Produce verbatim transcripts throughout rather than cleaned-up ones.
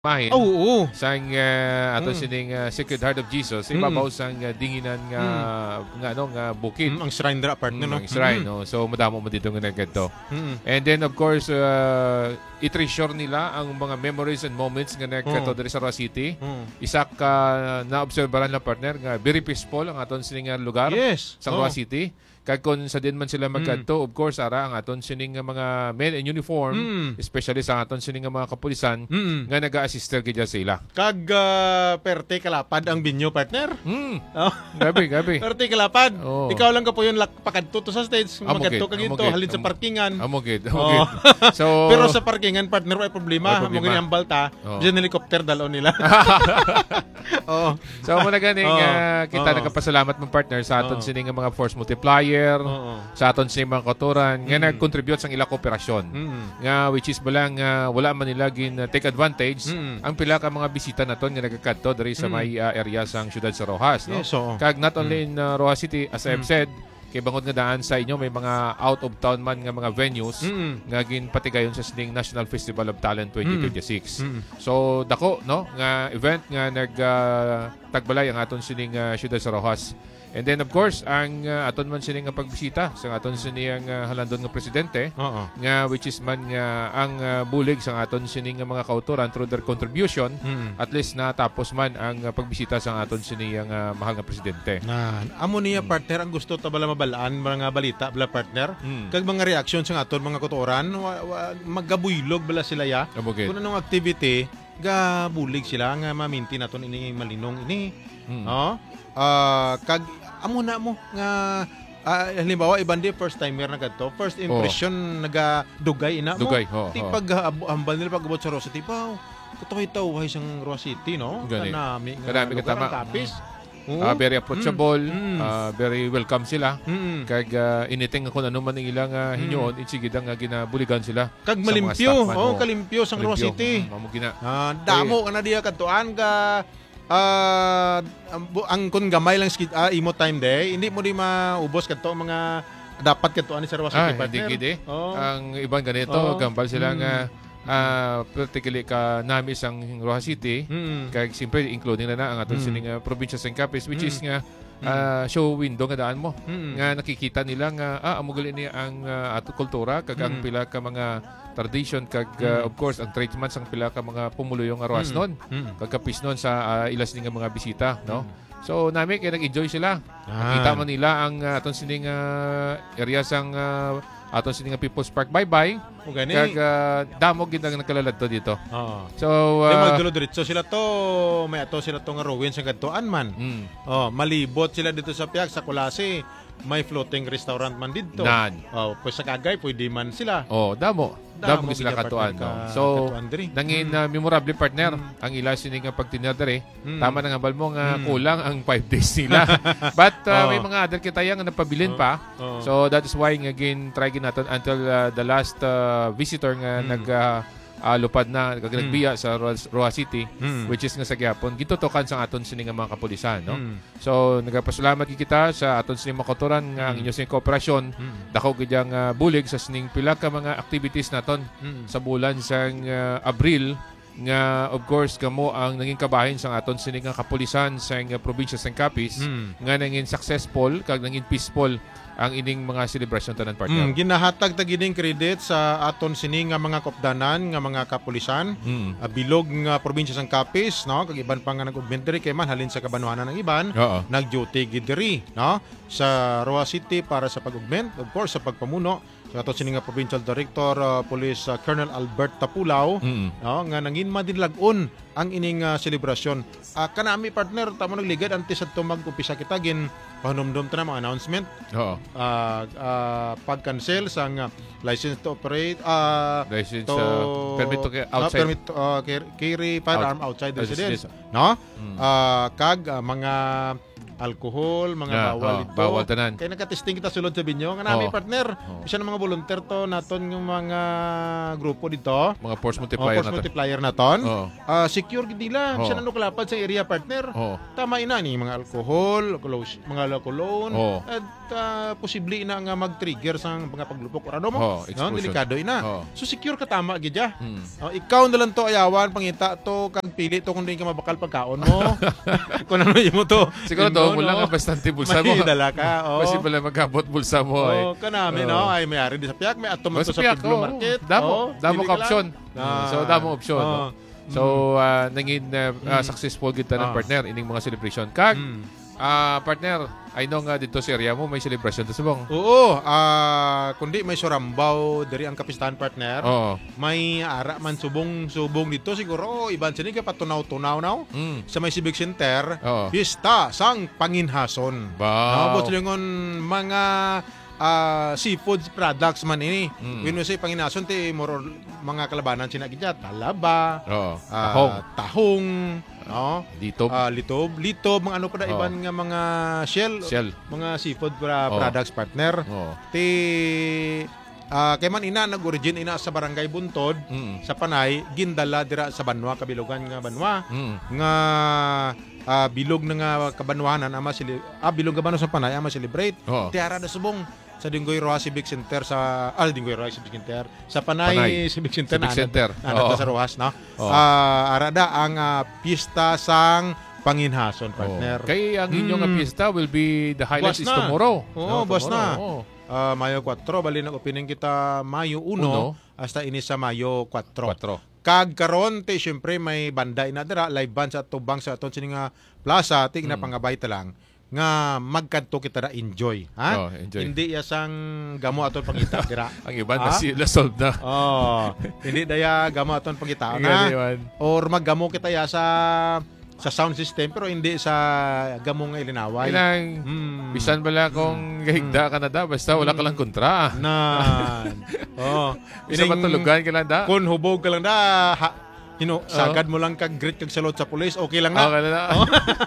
Mahin oh, oo. sang uh, ato mm. sining uh, Sacred Heart of Jesus mm. ibabaw sang uh, dinginan nga mm. nga ano nga bukid mm, ang shrine dra partner mm, no ang shrine mm. no so madamo mo dito nga nagkadto mm. and then of course uh, i-treasure nila ang mga memories and moments nga nagkadto oh. diri sa Roa City mm. isa ka uh, naobserbahan na partner nga very peaceful ang aton sining lugar yes. sa oh. Roa City. Kag kung sa din man sila magkadto, mm. of course, ara ang aton sining mga men in uniform, mm. especially sa aton sining mga kapulisan, mm. nga nag-a-assister gid sila. Kag uh, perte kalapad ang binyo partner. Mm. Oh. Gabi, gabi. Perte kalapad. Oh. Ikaw lang ka po yung pakadto to sa stage, magkadto ka gito, halin sa parkingan. Amogid, amogid. Oh. So pero sa parkingan partner ay problema, mo gani ang balta, oh. Diyan helicopter dalo nila. Oh. So mo na ganing oh. uh, kita oh. nagapasalamat mong partner sa aton oh. sining mga force multiplier. Uh-oh. Sa aton sa mga kauturan nga mm. nag-contribute sa ilang kooperasyon mm. nga which is balang uh, wala man nila gin uh, take advantage mm. ang pila ka mga bisita naton nga nagakadto diri sa mm. may uh, area sang syudad sa Rojas no yes, so. Kag not only mm. in uh, Rojas City as mm. I've said kay bangod nga daan sa inyo may mga out of town man nga mga venues mm. nga ginpatigayon sa sining National Festival of Talent twenty twenty-six. Mm. So dako no nga event nga nag uh, tagbalay ang aton sining uh, syudad sa Rojas. And then of course ang uh, aton man sining nga pagbisita sa aton sining uh, halandon nga presidente uh-huh. nga which is man nga ang uh, bulig sa aton sining nga mga kauturan through their contribution mm. at least natapos man ang uh, pagbisita sa aton sining uh, mahal nga presidente. Na amo niya mm. partner ang gusto ta bala mabalaan mga balita bala partner mm. kag mga reaction sa aton mga kauturan magabuylog bala sila ya. Okay. Kung anong activity ga bulig sila nga maminti naton ini malinong ini. Mm. Oh? Uh, kag amo na mo nga uh, halimbawa ibandi first timer na gadto first impression oh. naga dugay ina mo dugay ho ti pag ambal nila pag abot sa Roa City pa kutoy taw hay sang Roa City no kanami kanami katama tapis oh. uh, very approachable mm. uh, very welcome sila mm. kag uh, anything kung ano man ang ilang uh, hinyoon mm. insigid nga ginabuligan sila kag malimpyo oh kalimpyo sang Roa City mamo gina uh, damo kana diya kadtuan ka Uh, ang kun gamay lang uh, imo time day hindi mo di maubos kadto mga dapat kadto ani sa Roa City ah, partner hindi oh. ang ibang ganito oh. gambal sila mm. nga uh, particularly ka nami sang Roa City mm. kag simpre including na na ang aton mm. sining uh, probinsya sang Capiz which mm. is nga uh, show window nga daan mo mm. nga nakikita nila nga ah amo gali ni ang uh, ato kultura kag mm. ang pila ka mga tradition kag uh, of course ang treatments ang pila ka mga pumuluyo nga Roas non mm. kag kapis non sa uh, ilas ning mga bisita no mm. so nami kay nag-enjoy sila ah. nakita man nila ang uh, aton sining uh, area sang uh, aton sining People's Park bye-bye kag uh, damo gid ang nakalalad dito oh. so uh, magdulo diretso sila to may ato sila to nga ruin sa kadtuan man mm. oh malibot sila dito sa Piag sa Kulasi may floating restaurant man dito. Nan. Oh, pues sa Kagay pwede man sila. Oh, damo. Damo, damo sila katuan no. So, nangin mm. uh, memorable partner mm. ang ila sining nga pagtinda dere. Mm. Tama na nga bal mo nga mm. kulang ang five days nila. But uh, oh. may mga other kitayang nga napabilin oh. pa. Oh. So that is why again try gin naton until uh, the last uh, visitor nga mm. nag uh, Uh, lupad na kag nagbiya mm. sa Roa City mm. which is nga sa gyapon gitutukan sa aton sining mga kapulisan no mm. so nagapasalamat kita sa aton sining mga kauturan nga ang inyo sining kooperasyon mm. dako gid ang uh, bulig sa sining pila ka mga activities naton mm. sa bulan sang uh, Abril nga of course kamo ang naging kabahin sa aton sining nga kapulisan sa uh, probinsya sang Capiz mm. nga naging successful kag naging peaceful ang ining mga celebration tanan partner. Mm, ginahatag ta gining credit sa aton sini nga mga kopdanan nga mga kapulisan mm. uh, bilog nga probinsya sang Capiz no kag iban pa nga nag-augment diri kay man halin sa kabanwanan ng iban nag-duty gid diri no sa Roa City para sa pag-augment of course sa pagpamuno sa aton sini nga Provincial Director uh, Police uh, Colonel Albert Tapulaw mm. no nga nangin madinlagon ang ining uh, celebration uh, kanami partner tamo nagligad antes adto mag-umpisa kita gin pahanumdum ta na mga announcement oo uh, uh, pag-cancel sang uh, license to operate uh, license to, uh, permit to outside uh, permit to, uh, carry firearm Out, outside the residence no mm. uh, kag uh, mga alcohol, mga Yeah, bawal oh, ito. bawal tanan. Kaya nagka-testing kita sulod sa binyo. Nga namin, Oh. partner. Oh. Isa ng mga volunteer to naton yung mga grupo dito. Mga force Oh, multiplier force na to. multiplier naton. Oh. Ah, secure gid nila. Oh. Siya nang kalapad sa area, partner. Oh. Tama ina ni mga alcohol, close, mga cologne, Oh. at ah, posible ina nga mag-trigger sa mga paglupok or ano mo. Oh, no, explosion. delikado ina. Oh. So secure ka tama gid ya. Hmm. Oh, ikaw na lang to ayawan pangita to kag pili to kung di ka mabakal pagkaon mo. Kung ano mo to. Siguro Indo, to, mula no? nga bastante bulsa mo. May dala ka. Oh. Kasi pala magkabot bulsa mo ay. Oh, kanami Oh. no ay mayari di sa piyak may atom Mas to sa piyak, Piblo oh. Market. Damo, Oh, damo pili ka ka lang. option. Ah. So, damo option. Oh. No? So, uh, naging uh, uh, successful kita ng Ah. partner ining mga celebration. Kag, Mm. ah, partner, I know nga dito sa area mo may celebration to subong. Oo, ah kundi may surambaw diri ang kapistahan, partner. Oo. May ara man subong-subong dito siguro. Oh, iban sini ka patunaw-tunaw now. Mm. Sa may Civic Center, Oo. pista sang panginhason. Wow. Nabot lingon mga ah, seafood products man ini. Mm. When we say panginhason ti more or mga kalabanan sina gidya, talaba, Oo. ah, Tahong. tahong, no? Dito. Ah, litob, litob, mga ano pa na Oh. iban nga mga shell, Shell. mga seafood pra- Oh. products, partner. Oo. Ti ah, kay man ina nag-origin ina sa Barangay Buntod Mm. sa Panay, gindala dira sa Banwa, kabilugan nga Banwa Mm. nga ah, bilog na nga kabanwanan ama sili ah, bilog nga Banwa sa Panay ama celebrate. Oo. Tiara na subong sa Dingoy Roa Civic Center sa ah, Dingoy Roa Civic Center sa Panay, Panay. Civic Center Civic na Center. na Oo. sa Roas no. Oo. Ah, arada ang ah, pista sang panginhason, partner. Oo. Kaya ang inyong Mm. piyesta will be the highlights Buwas is na. tomorrow. Oo, buwas na. tomorrow. Oo. Ah, Mayo four, bali na opening kita Mayo one Uno. hasta ini sa Mayo four. Quatro. Kag karon ti syempre may banda ina dira live band sa tubang sa aton sini nga plaza ti Mm. na pangabay ta lang nga magkadto kita na enjoy, ha? Oh, enjoy. Hindi ya sang gamo aton pangita dira. Ang iba na Ah? sila solve na. Oh, hindi daya gamo aton pangita Ang na. iwan. Or maggamo kita ya sa sa sound system pero hindi sa gamo nga ilinaway. Kailang, Hmm. bisan bala kung gahigda ka na da, basta wala ka lang kontra. Nan. Oh, Bisa ining- matulugan ka lang da. Kung hubog ka lang da, ha, you know, sagad mo lang kag greet kag salot sa pulis, okay lang na. Okay na na. Oh.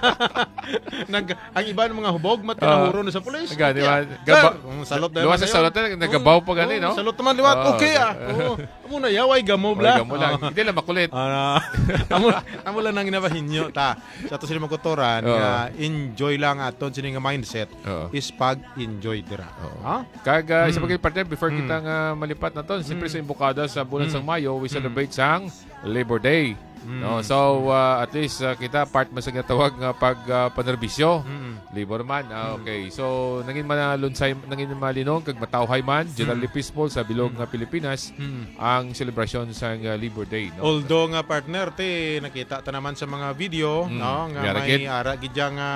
Nag, ang iba ng mga hubog, matinahuro na sa pulis. Nga, di ba? Okay, Gaba- sir, mm, salot na Luwas naman sa sa'yo. salot na, nagabaw pa gani, Oo, no? Salot naman, liwat. Oo. Okay ah. Oo. Amo na yaway gamo Wala bla. mo lang. Hindi lang makulit. Ah, amo amo lang nang ginabahinyo ta. Sa to sila magkutoran Oo. nga enjoy lang aton sini nga mindset Oo. is pag enjoy dira. Oo. Ha? Kag uh, isa Mm. pa kayo partner, before Mm. kita nga malipat na to, siyempre Mm. sa Imbukada sa bulan Mm. sang Mayo, we celebrate sang Labor Day. Mm. No, so uh, at least uh, kita part man sa ginatawag nga pag uh, panerbisyo. Mm. Labor man. Ah, okay. So naging malunsay naging malinong kag matawhay man generally peaceful sa bilog nga Pilipinas Mm. ang celebration sa uh, Labor Day, no. Although nga partner te nakita ta naman sa mga video Mm. no nga Yara may gid. ara gid nga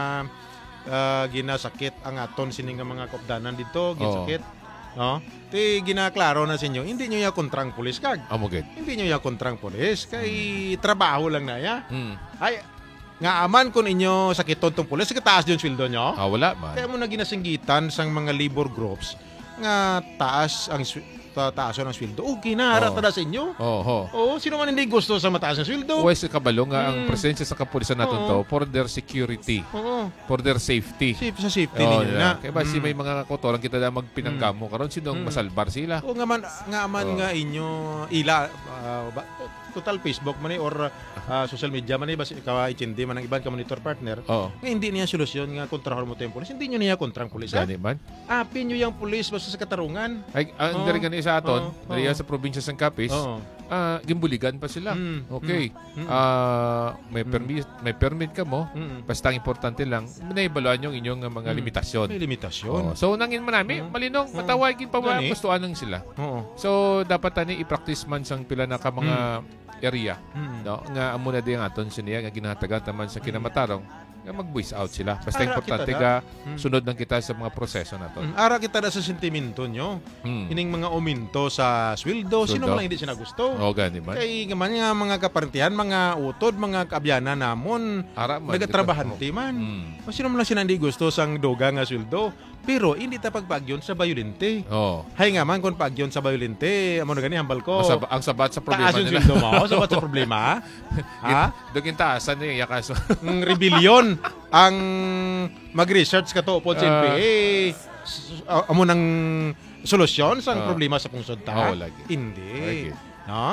ah, ginasakit ang aton sini nga mga kopdanan dito ginasakit no te ginaklaro na sa inyo hindi nyo ya kontrang pulis kag Amo gid. hindi nyo ya kontrang pulis kay trabaho lang na ya Mm. ay nga aman kun inyo sakiton tong pulis sa taas yung sweldo nyo Ah, wala man. kaya mo na ginasinggitan sang mga labor groups nga taas ang swi- ta taason ang sweldo okay na ara Oo. tada sa inyo. Oh, ho. Oo, sino man hindi gusto sa mataas ang sweldo. Uwes sa kabalo nga ang Mm. presensya sa kapulisan naton Oo. to for their security, Oo. for their safety. Safe sa safety Oh, ninyo yeah. na. Kaya ba si Mm. may mga kotoran kita na magpinanggamo karon sinong Mm. masalbar sila. O nga man nga man Oo. nga inyo ila ah, ba- total Facebook man eh, or ah, social media man eh, basi ka itindi man ang iban ka monitor partner. Oh. Nga hindi niya solusyon nga kontrahor mo tayong pulis. Hindi niyo niya kontrang pulis. Ha? Gani man. Apin niyo yung pulis basta sa katarungan. Ay, ang Oo. dari gani sa aton, Oo. dari Oo. sa probinsya sang Capiz, Oo. ah gimbuligan pa sila. Mm. Okay. Mm. Ah, may Mm. permit may permit ka mo. Mm. Basta ang importante lang, naibaluan yung inyong uh, mga Mm. limitasyon. May limitasyon. Oh, so nangin man nami, Oo. malinong Oo. matawagin pa ba Gani. gustuan nang sila. Oo. So dapat tani i-practice man sang pila na ka mga area, Mm. no? Nga amo na di ang aton siniya nga ginahatagan taman sa kinamatarong nga mag-voice out sila. Basta Ara importante kita ka Mm. sunod lang kita sa mga proseso naton. Mm. Ara kita na sa sentimento nyo. Mm. Ining mga uminto sa sweldo. Sino Sweldo. man lang hindi siya gusto. O gani man. Kay gaman nga mga kapartihan, mga utod, mga kaabyanan namon, Ara man, nagatrabahante man. Mm. O sino man lang siya hindi gusto sang doga nga sweldo. Pero hindi ta pagpagyon sa bayolente. Oh. Hay nga man kung pagyon sa bayolente, amo na gani hambal ko. Masaba, ang sabat sa problema taas yung nila. sweldo mo, sabat sa problema. Ha? Dugin taasan niya yakas. Ang rebellion ang mag-research ka to po sa N P A. Uh, amo nang solusyon sa Uh, problema sa pungsod ta. oh, lagi. Hindi. Lagi. No?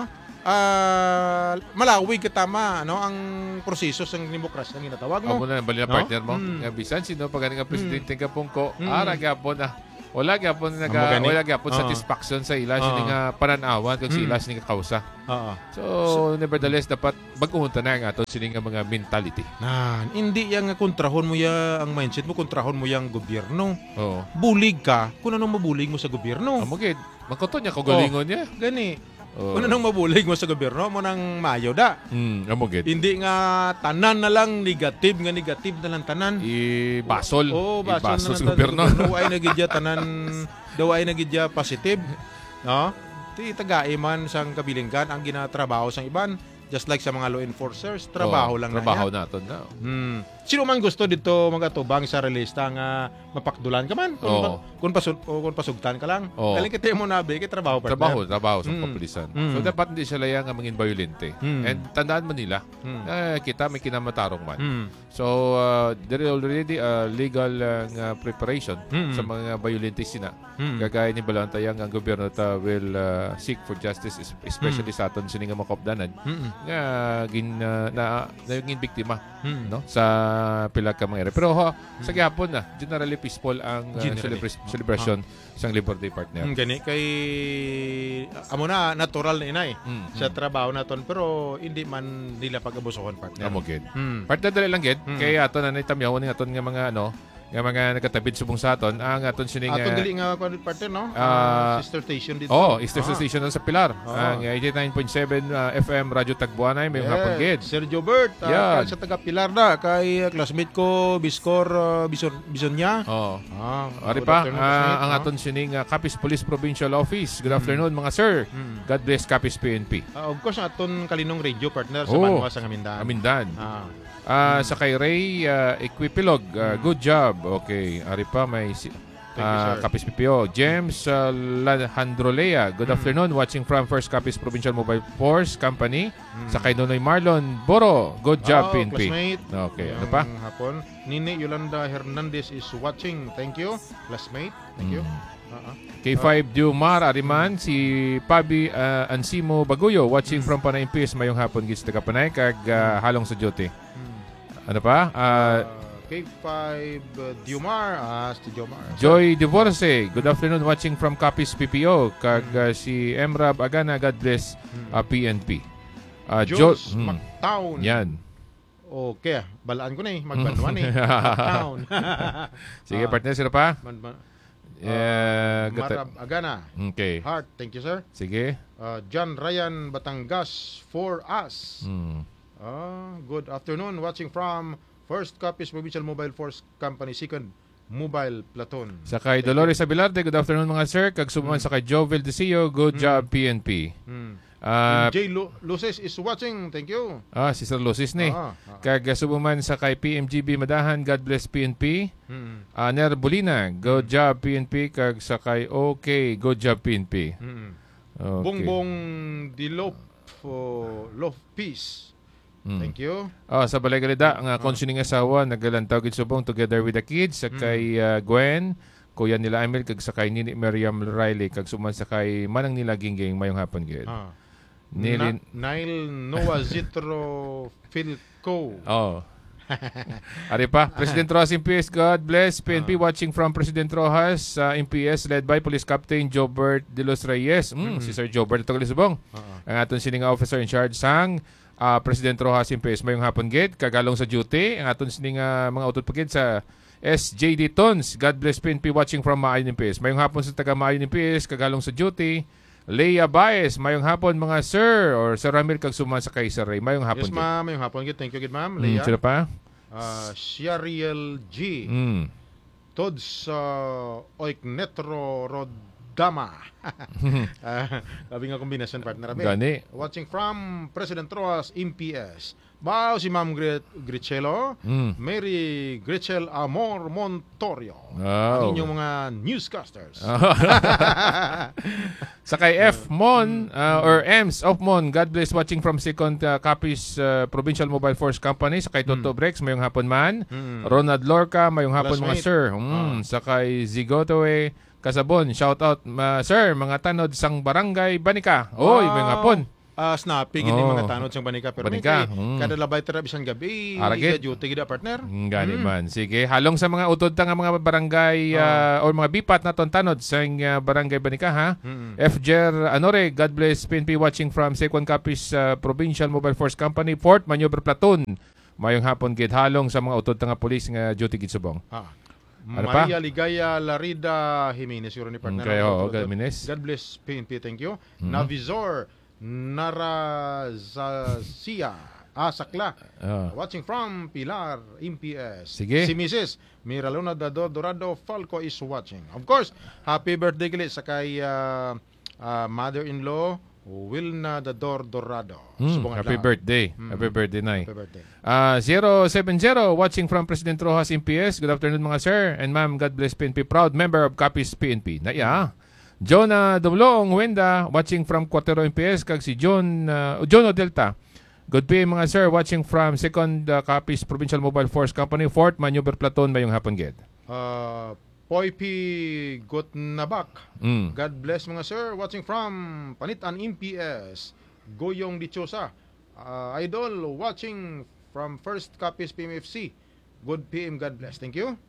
Ah, malawig ka tama no ang proseso sa demokrasya nga ginatawag mo. Amo na bali na No? partner mo. Mm. Nga bisan sino pag nga presidente ka pungko, Mm. ara gyapon na. Wala gyapon Amo naga gani. wala gyapon Oo. satisfaction sa ila Oo. sini nga pananawan kung Mm. sila sini nga kausa. Oo. So, nevertheless dapat bag-uhon ta na nga aton sini nga mga mentality. Nan, hindi yang nga kontrahon mo ya ang mindset mo, kontrahon mo yang gobyerno. Oo. Bulig ka kung anong mabulig mo sa gobyerno. Amo gid. Magkuto niya kagalingon niya. Gani. Oo. Kung anong mabulig mo sa gobyerno mo nang mayo da. Mm, amo gid. Hindi nga tanan na lang negative nga negative na lang tanan. I-basol. Oh, basol I-basol na sa lang gobyerno. Daw ay nagidya tanan, daw ay nagidya positive. No? Ti tagai man sang kabilinggan ang ginatrabaho sang iban. Just like sa mga law enforcers, trabaho Oo, lang trabaho na. naton na. Hmm. Sino man gusto dito magatubang sa relista nga mapakdulan ka man kung, Oo. pa, kung, pasug, o kung pasugtan ka lang. Oo. Galing kita mo nabi kay trabaho partner. Trabaho, trabaho sa Mm. kapulisan. Mm. So dapat hindi sila yang mangin violente. Mm. And tandaan man nila, Mm. eh, kita may kinamatarong man. Hmm. So uh, there is already a legal uh, nga preparation Mm. sa mga violente sina. Hmm. Gagaya ni Balantayang ang gobyerno ta will uh, seek for justice es- especially Mm. sa aton sini nga mga kaupdanan Hmm. nga gin uh, na naging biktima Hmm. no sa pila ka mga ere. Pero ho, sa gyapon na generally peaceful ang uh, Generally. celebra- celebration sang Labor Day partner. Hmm, gani kay amo na natural na inay Mm, sa trabaho naton pero hindi man nila pag-abusohon partner. Amo gid. Hmm. Partner dali lang gid Mm. kay aton na itamyaw ni aton nga mga ano nga mga nagatabid subong sa aton ang aton sining Ato uh, dili nga kuan partner no? Ah, Ah, sister station dito. oh, Easter Ah. Station sa Pilar. Ah. Ang eighty-nine point seven uh, F M Radyo Tagbuanay may hapon gid. Sergio Bert, uh, Yan. sa taga Pilar na kay uh, classmate ko Biscor uh, Bison Bison niya. Oh. Ah, Ari good pa afternoon, ah, classmate, ang no? aton sining uh, Capiz Police Provincial Office. Good afternoon mga sir. Hmm. God bless Capiz P N P. Ah, of course aton kalinong radio partner sa Oh. Manwa sa Amindan. Amindan. Ah. Ah, sa kay Ray uh, Equipilog. Uh, good job. Okay. Ari pa may si Thank you, Ah, sir. Capiz P P O. James uh, Landrolea. Good Mm. afternoon. Watching from First Capiz Provincial Mobile Force Company. Mm. Sa kay Nonoy Marlon Boro. Good job, Oh, P N P. classmate. Okay. Ano Yung pa? Hapon. Nini Yolanda Hernandez is watching. Thank you. Classmate. Thank you. Mm. Uh-huh. K five Diomar Ariman. Si Pabi uh, Ansimo Baguyo. Watching from Panay Impis. Mayong hapon gis taga Panay. Kag uh, halong sa duty. Hmm. Ano pa? Uh, K five uh, Diomar. Ah, si Diomar. Joy Divorce. Good afternoon. Watching from Capiz P P O. Kag uh, si Emrab Agana. God bless uh, P N P. Uh, Jo- Jules Hmm. McTown. Yan. Okay. Balaan ko na eh. Magbanuan eh. McTown. Sige, Ah. partner. Sino pa? Man, man, Yeah, gata- Marab Agana. okay. Heart. Thank you, sir. Sige. Uh, John Ryan Batangas for us. Mm. Ah, good afternoon. Watching from First Capiz Provincial Mobile Force Company, Second Mobile Platoon. Sa kay Dolores Abilarte, good afternoon mga sir. Kag suman sa kay Jovel Desio, good job P N P. Hmm. Ah, J. Lu- Luces is watching. Thank you. ah, si Sir Lucis ni. Ah, ah. Kag suman sa kay P M G B Madahan, God bless P N P. Hmm. Ah, Ner Bolina, good job P N P. Kag sa kay OK, good job P N P. Hmm. Okay. Bongbong Dilop for Love Peace. Mm. Thank you. Ah, sa balay galida, ang uh, konsuning asawa nagalantaw gid subong together with the kids sa kay uh, Gwen, kuya nila Emil kag sa kay Nini Miriam Riley kag suman sa kay manang nila Gingging mayong hapon gid. Ah. Nilin Na- Nile Noah Zitro Philco. Oh. Ari pa, President Rojas M P S, God bless. P N P watching from President Rojas, uh, M P S led by Police Captain Jobert De Los Reyes. Mm, Mm-hmm. Si Sir Jobert ito subong. Ah, Ang aton sining officer in charge sang uh, President Rojas M P S mayong hapon gid kagalong sa duty. Ang aton sining uh, mga utod pagid sa S J D Tons. God bless P N P watching from Maayon M P S. Mayong hapon sa taga Maayon M P S kagalong sa duty. Leia Baez, mayong hapon mga sir or Sir Ramil kag suman sa kay Sir Ray. Mayong hapon yes, gid. ma'am. Yung hapon. Good. Thank you, good, ma'am. Mm, Leia. sino pa? Uh, Shariel G. Mm. Tods uh, Oiknetro Rod Dama. uh, Sabi nga kombinasyon, partner. Gani. Watching from President Rojas, M P S. Bao si Ma'am Gret Grichelo, mm. Mary Grichel Amor Montorio. Oh. Ang inyong mga newscasters. Sa kay F. Mon uh, or Ems of Mon, God bless, watching from second uh, Capiz uh, Provincial Mobile Force Company. Sa kay Toto mm. Brex, mayong hapon man. Mm. Ronald Lorca, mayong hapon mga sir. Mm. Ah. Sa kay Zigotoe Kasabon, shout out uh, sir, mga tanod sang barangay Banika. Wow. Oy, mayong hapon. Uh, snappy, gini oh. mga tanod sang Banika. Pero Banika. May, mm. kada labay tara bisang gabi, Aragit. duty gida partner. Mm, gani mm. man. Sige, halong sa mga utod ta nga mga barangay uh, oh. or mga bipat na ton tanod sa uh, barangay Banika ha. Mm. F. Jer Anore, God bless, P N P watching from second Capiz uh, Provincial Mobile Force Company, fourth Maneuver Platoon. Mayong hapon gid halong sa mga utod ta nga pulis nga duty gid subong. Ah. Ano Maria pa? Ligaya Larida Jimenez, yun ni partner. Okay, oh, God, God bless, P N P, thank you. Mm-hmm. Navizor Narazasia Asakla, oh. watching from Pilar, M P S. Sige. Si Missus Miraluna Dador Dorado Falco is watching. Of course, happy birthday kili sa kay uh, uh, mother-in-law Wilna Dador Dorado. Mm, happy birthday. Mm. Happy birthday, Nay. Happy birthday. Uh, zero seven zero, watching from President Rojas, M P S. Good afternoon mga sir and ma'am. God bless, P N P. Proud member of Capiz P N P. Naya. Jonah Dublong Wenda, watching from Cuatero M P S. Kag si John uh, John Delta. Good day mga sir, watching from second uh, Capiz Provincial Mobile Force Company, fourth Maneuver Platoon, mayong hapon gid. Uh, Poypi Gotnabak. Mm. God bless mga sir, watching from Panitan M P S. Goyong Dichosa. Uh, Idol, watching from first Capiz P M F C. Good P M, God bless. Thank you.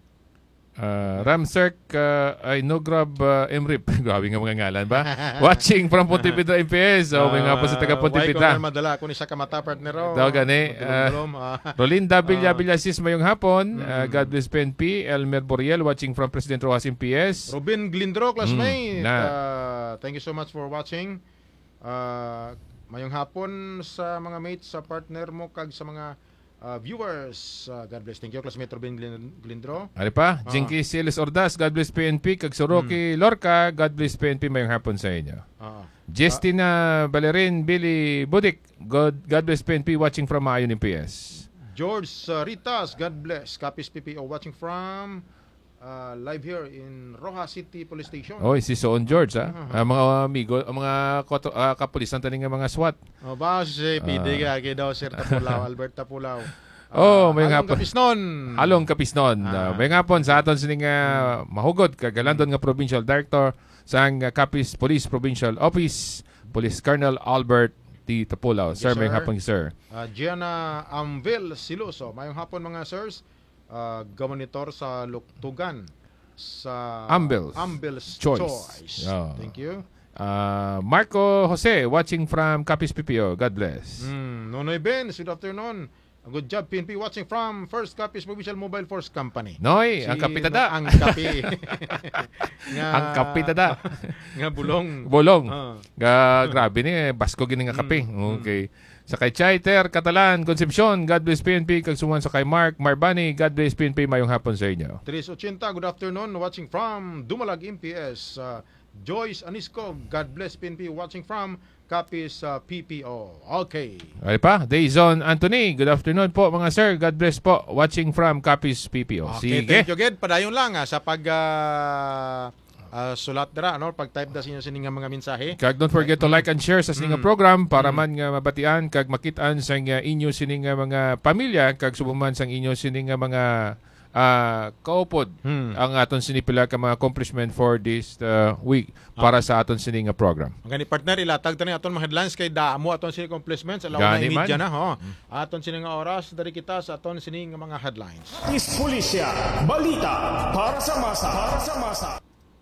Uh, Ramsirk uh, ay no grab uh, Emrip. Grabe nga mga ngalan ba? Watching from Pontipidra M P S. So, may nga po sa taga Pontipidra. Why ko madala kung isa ka mata partner. Daw gani. Uh, Rolinda Villa Villasis mayong hapon. Uh, God bless P N P. Elmer Boriel watching from President Rojas M P S. Robin Glindro, classmate. Mm, uh, thank you so much for watching. Uh, mayong hapon sa mga mates, sa partner mo, kag sa mga Uh, viewers, uh, God bless. Thank you, classmate Robin Glindro. Ari pa, uh, Jinky Siles Ordas, God bless P N P. Kag Soroki mm. Lorca, God bless P N P mayong hapon sa inyo. Uh, Justina uh, Valerin Billy Budik, God, God bless P N P watching from Maayon M P S. George uh, Ritas, God bless. Capiz P P O watching from uh, live here in Rojas City Police Station. Oh, si Soon George ha. Uh-huh. Uh, mga amigo, uh, mga koto, uh, kapulisan taning mga SWAT. Oh, ba si P D uh, kay daw Sir Tapulaw, Albert Tapulaw. Uh, oh, may Halong Kapisnon. Halong Kapisnon. Ah. Uh, may ngapon sa aton sining uh, mahugod kag Landon nga Provincial Director sang uh, Capiz Police Provincial Office, Police Colonel Albert T. Tapulaw. Yes, sir, may hapon sir. Uh, Gianna Amvil Siloso. Mayong hapon mga sirs. Uh, gamonitor sa Luktugan sa Ambil's, Ambil's Choice. Choice. Oh. Thank you. Uh, Marco Jose watching from Capiz P P O. God bless. Mm, Nonoy Ben, good afternoon. Good job P N P watching from First Capiz Provincial Mobile Force Company. Noy, si, ang kapitada. Ang kapi. nga, ang kapitada. nga bulong. Bulong. Uh. Ga, grabe ni basko gini nga kape. Mm, okay. Mm. Sa kay Chaiter, Catalan, Concepcion, God bless P N P. Kagsuman sa kay Mark, Marbani, God bless P N P. Mayong hapon sa inyo. Tris Ochenta, good afternoon. Watching from Dumalag M P S. Uh, Joyce Anisco, God bless P N P. Watching from Capiz uh, P P O. Okay. Ay pa, Dayzon Anthony, good afternoon po mga sir. God bless po. Watching from Capiz P P O. Okay, sige. Thank you, Ged. Padayon lang ha, sa pag... Uh, Uh, sulat dira no pag-type da sinyo sining mga mensahe. Kag don't forget to like and share sa sining mm. program para mm. man nga mabatian kag makit-an sa nga inyo sining mga pamilya kag subuman sang inyo sining mga uh, kaupod mm. ang aton sinipila ka mga accomplishment for this uh, week para ah. sa aton sining program. Gani partner ilatag tani aton mga headlines kay daamo aton sining accomplishments alaw na media na ho. Mm. Aton sining oras dari kita sa aton sining mga headlines. Ispulisya, balita para sa masa, para sa masa.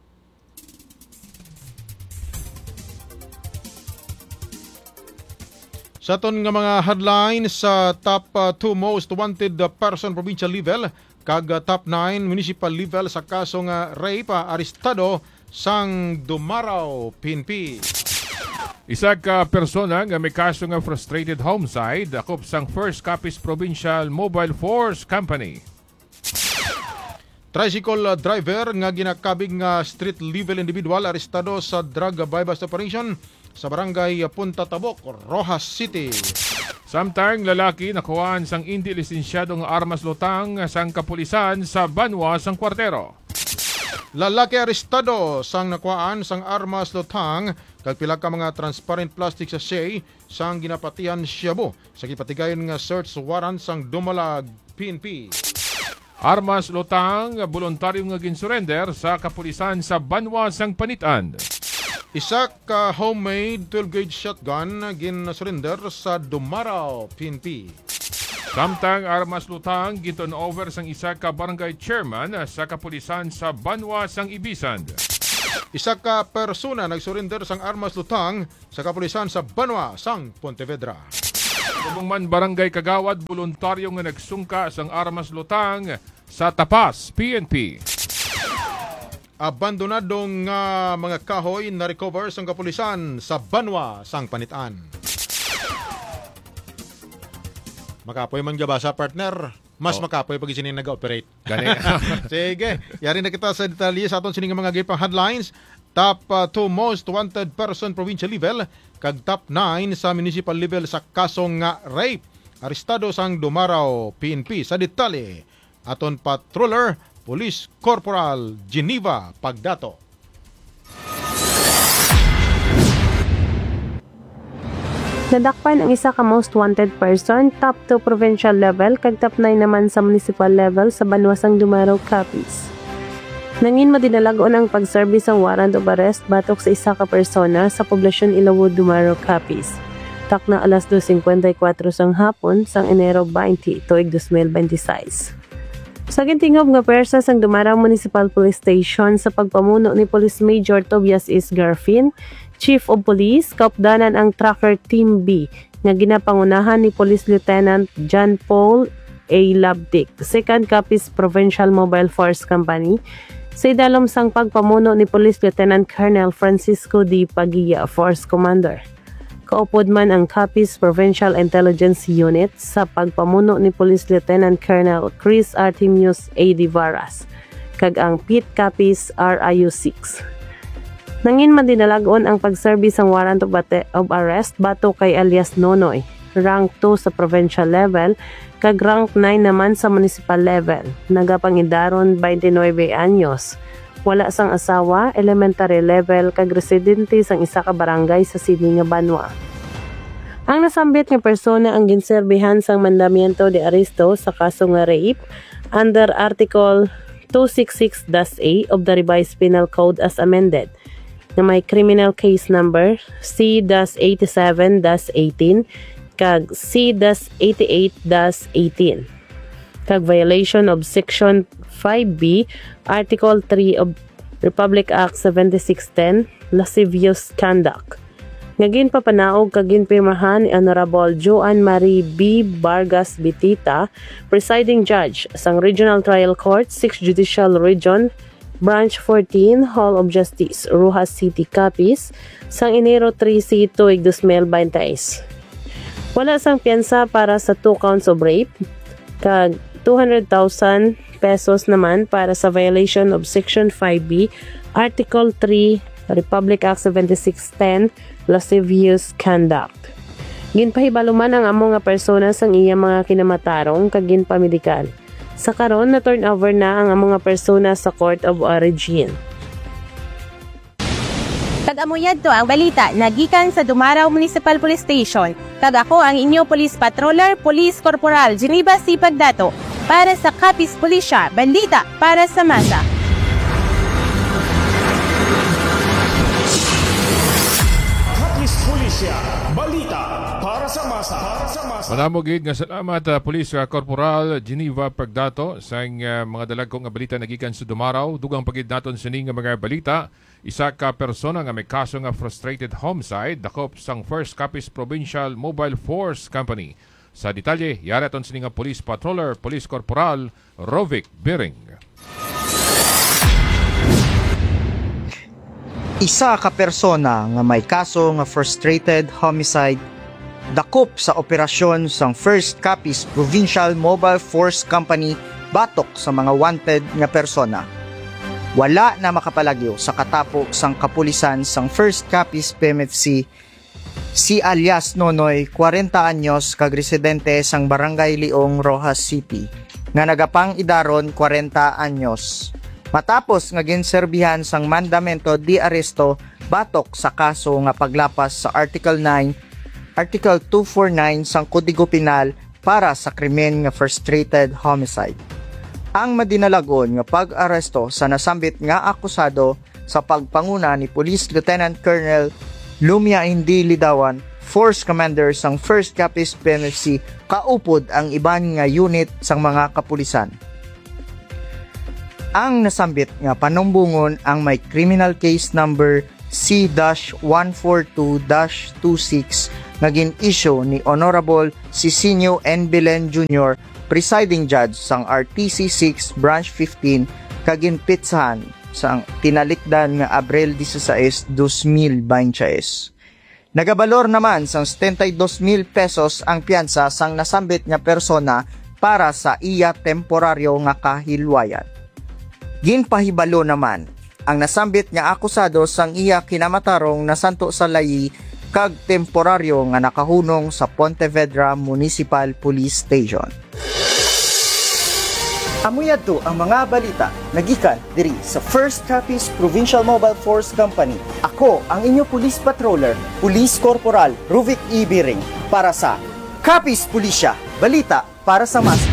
Sa aton nga mga headlines sa top two uh, most wanted uh, person provincial level kag uh, top nine municipal level sa kaso nga rape uh, arestado sang Dumaraw P N P. Isa ka persona nga may kaso nga frustrated homicide akop sang First Capiz Provincial Mobile Force Company. Tricycle driver nga ginakabig nga street level individual arestado sa drug buy-bust operation sa barangay Punta Tabok, Rojas City. Samtang lalaki nakuhaan sang hindi lisensyadong armas lutang sang kapulisan sa Banwa sang Kwartero. Lalaki arestado sang nakuhaan sang armas lutang kag pila ka mga transparent plastic sachet sang ginapatihan Shabu sa gipatigayon nga search warrant sang Dumalag P N P. Armas lutang voluntaryo nga ginsurrender sa kapulisan sa Banwa sang Panitan. Isa ka homemade twelve gauge shotgun gin-surrender sa Dumaraw P N P. Samtang armas lutang giton over sang isa ka barangay chairman sa kapulisan sa Banwa sang Ibisan. Isa ka persona nagsurrender sang armas lutang sa kapulisan sa Banwa sang Pontevedra. Subong man barangay Kagawad voluntaryo nga nagsungka sang armas lutang sa Tapas P N P. Abandonadong uh, mga kahoy na recover sang kapulisan sa Banwa sang Panitan. Makapoy man gabasa partner, mas oh. Makapoy pag isining nag-operate. Gani. Sige, yari na kita sa detalye sa aton sining mga gipang headlines. Top uh, two most wanted person provincial level kag top nine sa municipal level sa kasong nga rape. Arestado sang Dumaraw P N P sa detalye. Aton patroller Police Corporal Geneva Pagdato. Nadakpan ang isa ka most wanted person, top two provincial level, kag top nine naman sa municipal level sa Banwasang Dumaraw, Capiz. Nangin madinalagon ang pag-service ang warrant of arrest batok sa isa ka persona sa poblasyon Ilawod, Dumaraw, Capiz. Tak na alas dos fifty-four sang hapon sang Enero twenty, tuig twenty twenty-six. Sa gintingob nga persa sang Dumaraw Municipal Police Station sa pagpamuno ni Police Major Tobias S. Garfin, Chief of Police, kaupdanan ang Tracker Team B nga ginapangunahan ni Police Lieutenant John Paul A. Labdick, second Capiz Provincial Mobile Force Company, sa idalom sang pagpamuno ni Police Lieutenant Colonel Francisco D. Paguilla, Force Commander. Kaupod man ang Capiz Provincial Intelligence Unit sa pagpamuno ni Police Lieutenant Colonel Chris Artemius A. Divaras, kag ang P I T Capiz R I U six. Nangin man dinalagon ang pag-service ang warrant of, of arrest bato kay alias Nonoy, rank two sa provincial level, kag rank nine naman sa municipal level, nagapangidaron twenty-nine anyos. Wala sang asawa, elementary level, kag residente sang isa ka barangay sa Sini nga Banwa. Ang nasambit nga persona ang ginserbihan sang mandamiento de aresto sa kaso nga rape under Article two sixty-six A of the Revised Penal Code as amended, na may criminal case number C eighty-seven eighteen kag C eighty-eight eighteen. Kag violation of Section five B, Article three of Republic Act seventy-six ten, lascivious conduct. Ngagin papanaog kagin pirmahan ni Honorable Joan Marie B. Vargas Bitita, presiding judge sang Regional Trial Court, sixth Judicial Region, Branch fourteen, Hall of Justice, Rojas City, Capiz, sang Enero thirty, tuig twenty twenty. Wala sang piyansa para sa two counts of rape, kag two hundred thousand pesos naman para sa violation of Section five B, Article three, Republic Act seventy-six ten, lascivious conduct. Ginpahibaluman ang amo nga persona sang iya mga kinamatarong kag ginpamedikal. Sa karon na turn over na ang amo nga persona sa Court of Origin. Kag-amuyad to ang balita nagikan sa Dumaraw Municipal Police Station. Kag ako ang inyo Police Patroller, Police Corporal Geneva C. Pagdato para sa Capiz Pulisya, balita para sa masa. Capiz Pulisya, balita para sa masa. Manamugid nga salamat uh, Police uh, Corporal Geneva Pagdato sa uh, mga dalagkong nga balita nagikan sa Dumaraw. Dugang pagid naton sining nga mga balita. Isa ka persona nga may kaso nga frustrated homicide dakop sang First Capiz Provincial Mobile Force Company. Sa detalye, yari aton sining nga Police Patroller, Police Corporal Rovic Biring. Isa ka persona nga may kaso nga frustrated homicide dakop sa operasyon sang First Capiz Provincial Mobile Force Company batok sa mga wanted nga persona. Wala na makapalagyo sa katapo sang kapulisan sang First Capiz P M F C si alias Nonoy, forty anyos, kag residente sang Barangay Leong, Rojas City, nga nagapang idaron forty anyos. Matapos nga ginserbihan sang mandamento di aresto batok sa kaso nga paglapas sa Article nine, Article two forty-nine sang Kodigo Penal para sa krimen nga frustrated homicide. Ang madinalagon nga pag-aresto sa nasambit nga akusado sa pagpanguna ni Police Lieutenant Colonel Lumia Hindi Lidawan, Force Commander sang First Capiz P M F C, kaupod ang iban nga unit sang mga kapulisan. Ang nasambit nga panumbungon ang may criminal case number C one forty-two dash twenty-six nga gin-issue ni Honorable Cicinio N. Belen Junior, Presiding Judge sang R T C six Branch fifteen, kaginpitsahan sang tinalikdan nga Abril sixteen, twenty twenty. Nagabalor naman sang seventy-two mil pesos ang piyansa sang nasambit nga persona para sa iya temporaryo nga kahilwayan. Ginpahibalo naman ang nasambit nga akusado sang iya kinamatarong na Santo Salayi kag temporaryo nga nakahunong sa Pontevedra Municipal Police Station. Amuyad to ang mga balita nagikan diri sa First Capiz Provincial Mobile Force Company. Ako ang inyo Police Patroller, Police Corporal Ruvic E. Biring, para sa Capiz Pulisya, balita para sa mas.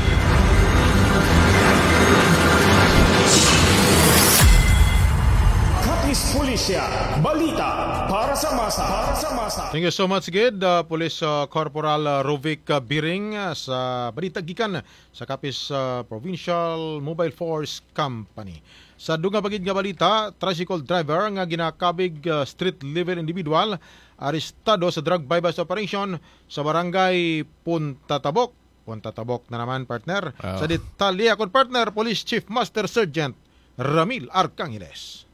Capiz Pulisya, balita para sa masa. Para sa masa. Thank you so much, Gid. Uh, Police uh, Corporal uh, Ruvic uh, Biring uh, sa balita gikan sa Capiz uh, Provincial Mobile Force Company. Sa dunga pagid nga balita, tricycle driver nga ginakabig uh, street level individual arestado sa drug bypass operation sa barangay Punta Tabok. Punta Tabok na naman, partner. Oh. Sa detalye akong partner, Police Chief Master Sergeant Ramil Arcangeles.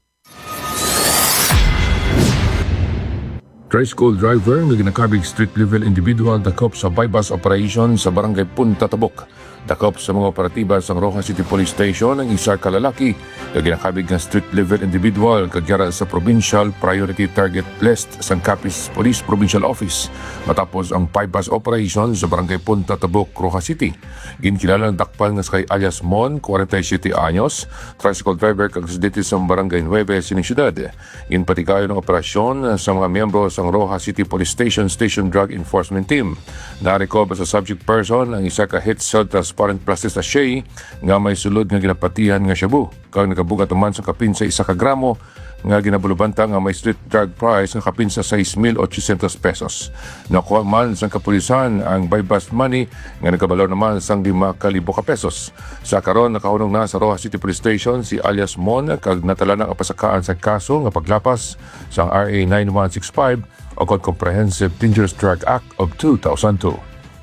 Tricycle driver nga ginakabig street level individual dakop sa bypass operation sa barangay Punta Tabok. Dakop sa mga operatiba sa Rojas City Police Station ang isa ka lalaki nga ginakabig nga street level individual kagyara sa Provincial Priority Target List sa Capiz Police Provincial Office matapos ang bypass operation sa barangay Punta Tabok, Rojas City. Ginkilala ang dakpan nga kay alias Mon, forty-seven anyos, tricycle driver kag residente sa barangay Nueve, sining syudad. Ginpatikayo ng operasyon sa mga miyembro sa Rojas City Police Station Station Drug Enforcement Team. Narecover sa subject person ang isa ka hit cell transparent plastic sachet nga may sulod nga ginapatihan nga shabu. Kag nakabugat naman sa kapin sa isa ka gramo nga ginabulubanta nga may street drug price nga kapin sa six mil eight hundred pesos. Nakuha man sa kapulisan ang bypass money nga nagkabalor naman sang lima libo ka pesos. Sa karon nakahunong na sa Rojas City Police Station si alias Mon kag natala ng apasakaan sa kaso nga paglapas sa R A nine one six five o Comprehensive Dangerous Drug Act of two thousand two.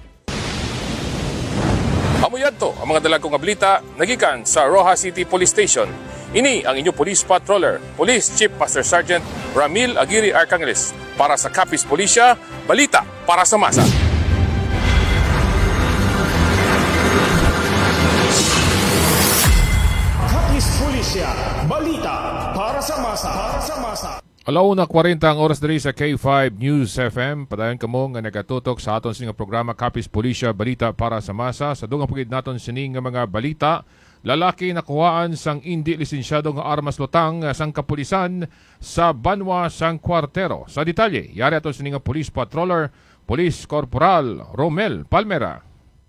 Amuyad to ang mga dalagong ablita nagikan sa Rojas City Police Station. Ini ang inyo Police Patroller, Police Chief Master Sergeant Ramil Aguirre Arcangeles para sa Capiz Pulisya, balita para sa masa. Capiz Pulisya, balita para sa masa. Para sa masa. Alauna forty ang oras diri sa K five News F M. Padayon kamo nga nagatutok sa aton sining programa Capiz Pulisya, balita para sa masa. Sa dungang pagid naton sining nga mga balita, lalaki nakuhaan sang hindi lisensyado nga armas lutang sang kapulisan sa Banwa sang Cuartero. Sa detalye, yari aton sining nga Police Patroller, Police Corporal Romel Palmera.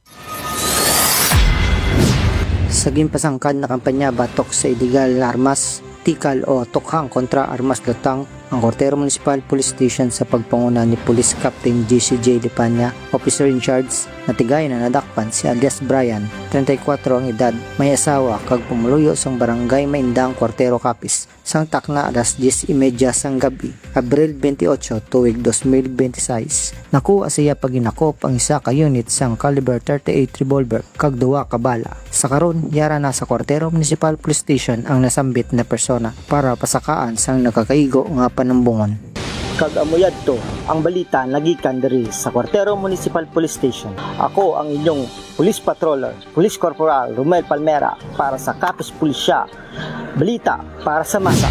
Sa gimpasangkad na kampanya batok sa illegal na armas, tikal o tukhang kontra armas lutang ang Cuartero Municipal Police Station sa pagpanguna ni Police Captain G C J Depanya, officer in charge, na tigay na nadakpan si alias Brian, thirty-four ang edad, may asawa kag pumuluyo sang barangay Maindang, Cuartero, Capiz, sang takna alas diyes y media sang gabi, Abril twenty-eight, tuig twenty twenty-six. Nakuha siya paginakop ang isa ka unit sang caliber thirty-eight revolver kag duwa ka bala. Sa karon, yara na sa Cuartero Municipal Police Station ang nasambit na persona para pasakaan sang nakakaigo nga panambungon. Kag amuyad to ang balita nagikan diri sa Cuartero Municipal Police Station. Ako ang inyong Police Patroller, Police Corporal Romel Palmera para sa Capiz Pulisya. Balita para sa masa.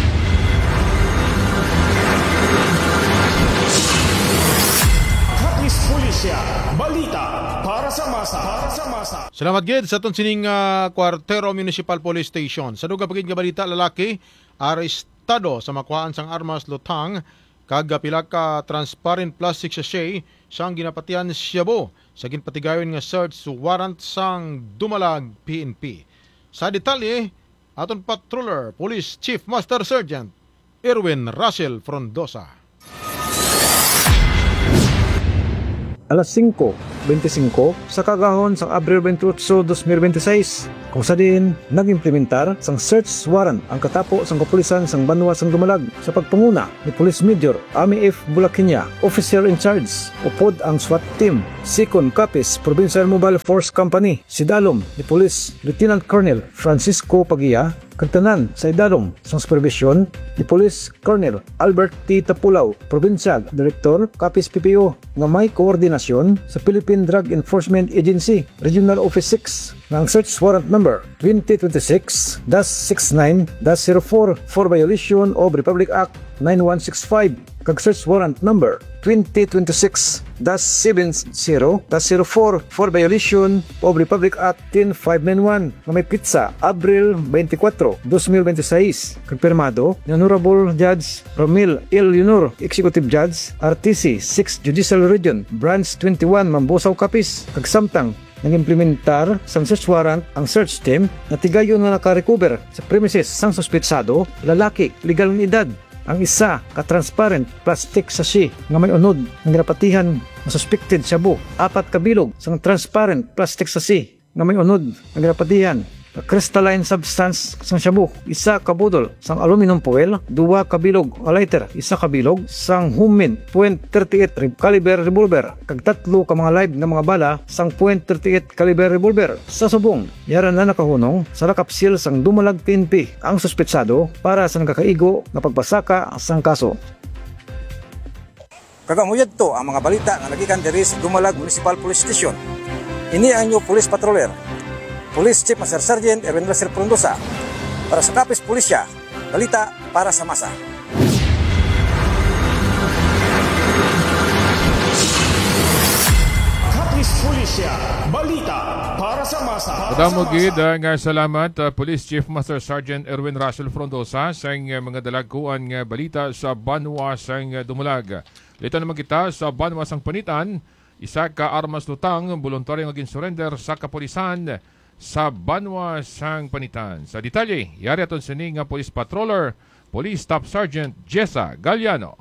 Capiz Pulisya, balita para sa masa. Para sa masa. Salamat gid sa atong sining uh, Cuartero Municipal Police Station. Sa dugang pagid nga balita, lalaki arestado sa makuhaan sang armas lutang kag pila ka transparent plastic sachet sang ginapatian Cebu sa ginpatigayon nga search warrant sang Dumalag P N P. Sa detalye, aton patroller Police Chief Master Sergeant Erwin Russell Frondosa. alas singko bentisinko sa kagahon sang Abril twenty-eight, twenty twenty-six kung sa din nag-implementar sang search warrant ang katapo sang kapulisan sang Banwa sang Dumalag sa pagpanguna ni Police Major Ami F. Bulakinya, officer in charge, upod ang SWAT team, Second Capiz Provincial Mobile Force Company, Sidalom ni Police Lieutenant Colonel Francisco Pagia, kagtanan sa idalom sang supervision ni Police Colonel Albert T. Tapulaw, Provincial Director Capiz P P O, nga may koordinasyon sa Philippine Drug Enforcement Agency Regional Office six ng search warrant number twenty twenty-six dash sixty-nine dash zero four for violation of Republic Act ninety-one sixty-five kag search warrant number twenty twenty-six dash seventy dash zero four for violation of Republic Act ten five ninety-one nga may pitsa Abril twenty-four, twenty twenty-six kag pirmado ni Honorable Judge Romil L. Yunor, Executive Judge R T C sixth Judicial Region Branch twenty-one Mambusaw Capiz kag samtang nag-implementar sang search warrant ang search team na tigayon na nakarecover sa premises sang suspetsado lalaki legal ng edad. Ang isa ka-transparent plastic sachet nga may unod ng ginapatihan na suspected Cebu. Apat kabilog sang transparent plastic sachet nga may unod ng ginapatihan na crystalline substance sang Cebu. Isa kabudol sang aluminum foil. Dua kabilog a lighter. Isa kabilog sang Humin point thirty-eight caliber revolver. Kag tatlo ka mga live na mga bala sang point thirty-eight caliber revolver. Sa subong, yaran na nakahunong sa nakapsil sang Dumalag P N P ang suspetsado para sa nagkakaigo na pagpasaka sang kaso. Kagamuyad to ang mga balita nga nagikan diri sa Dumalag Municipal Police Station. Ini ang inyong Police Patroller, Police Chief Master Sergeant Erwin Russell Frondosa para sa Capiz Pulisya, balita para sa masa. Capiz Pulisya, balita para sa masa. Madamo gid nga salamat uh, Police Chief Master Sergeant Erwin Russell Frondosa sa uh, mga dalagkuan nga balita sa Banwa sang uh, Dumalag. Dito naman kita sa Banwa sang Panitan, isa ka armas lutang voluntaryo nga gin-surrender sa kapulisan sa Banwa sang Panitan. Sa detalye, yari aton sini nga Police Patroller, Police Staff Sergeant Jessa Galliano.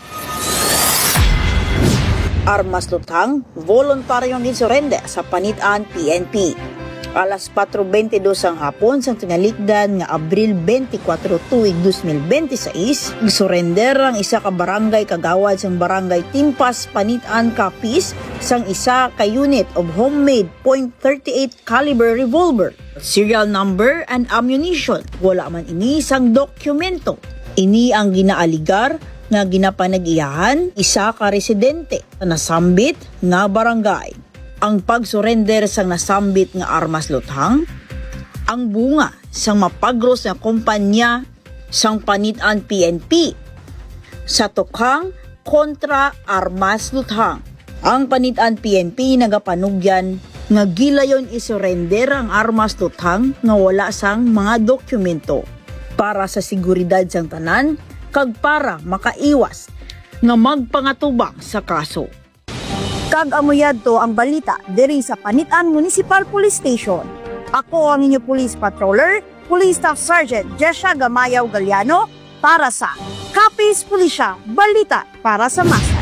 Armas lutang, voluntaryong insurrender sa Panitan P N P. Alas four twenty-two ang hapon sa tingalikdan nga Abril twenty-four tuig twenty twenty-six, surrender ang isa ka barangay kagawad sang barangay Timpas, Panitan, Capiz sang isa ka unit of homemade point thirty-eight caliber revolver, serial number and ammunition. Wala man ini sang dokumento. Ini ang ginaaligar nga ginapanag-iyahan isa ka residente sa nasambit nga barangay. Ang pag-surrender sang nasambit nga armas luthang, ang bunga sang mapagros nga kumpanya sang Panitan P N P sa tukhang kontra armas luthang. Ang Panitan P N P nagapanugyan nga gilayon isurrender ang armas luthang nga wala sang mga dokumento para sa seguridad sang tanan kag para makaiwas nga magpangatubang sa kaso. Kag amuyad to ang balita diri sa Panitan Municipal Police Station. Ako ang inyo Police Patroller, Police Staff Sergeant Jessa Gamayaw Galliano para sa Capiz Pulisya, balita para sa masa.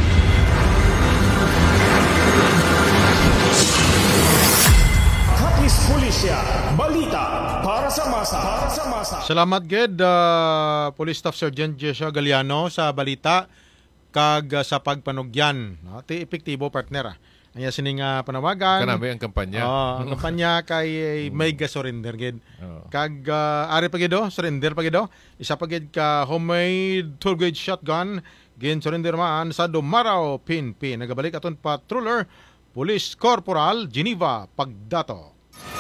Capiz Pulisya, balita para sa masa. Para sa masa. Salamat gid uh, Police Staff Sergeant Jessa Galliano sa balita kag uh, sa pagpanugyan, no? Ti epektibo partner. Anya sining uh, panawagan. Kana ba ang kampanya? Oh, ang kampanya kay may ga surrender gid. Oh. Kag uh, ari pa gido, surrender pa gido. Isa pa gid ka homemade twelve gauge shotgun Gin-surrender man sa Dumaraw P N P. Nagabalik aton patroller Police Corporal Geneva Pagdato.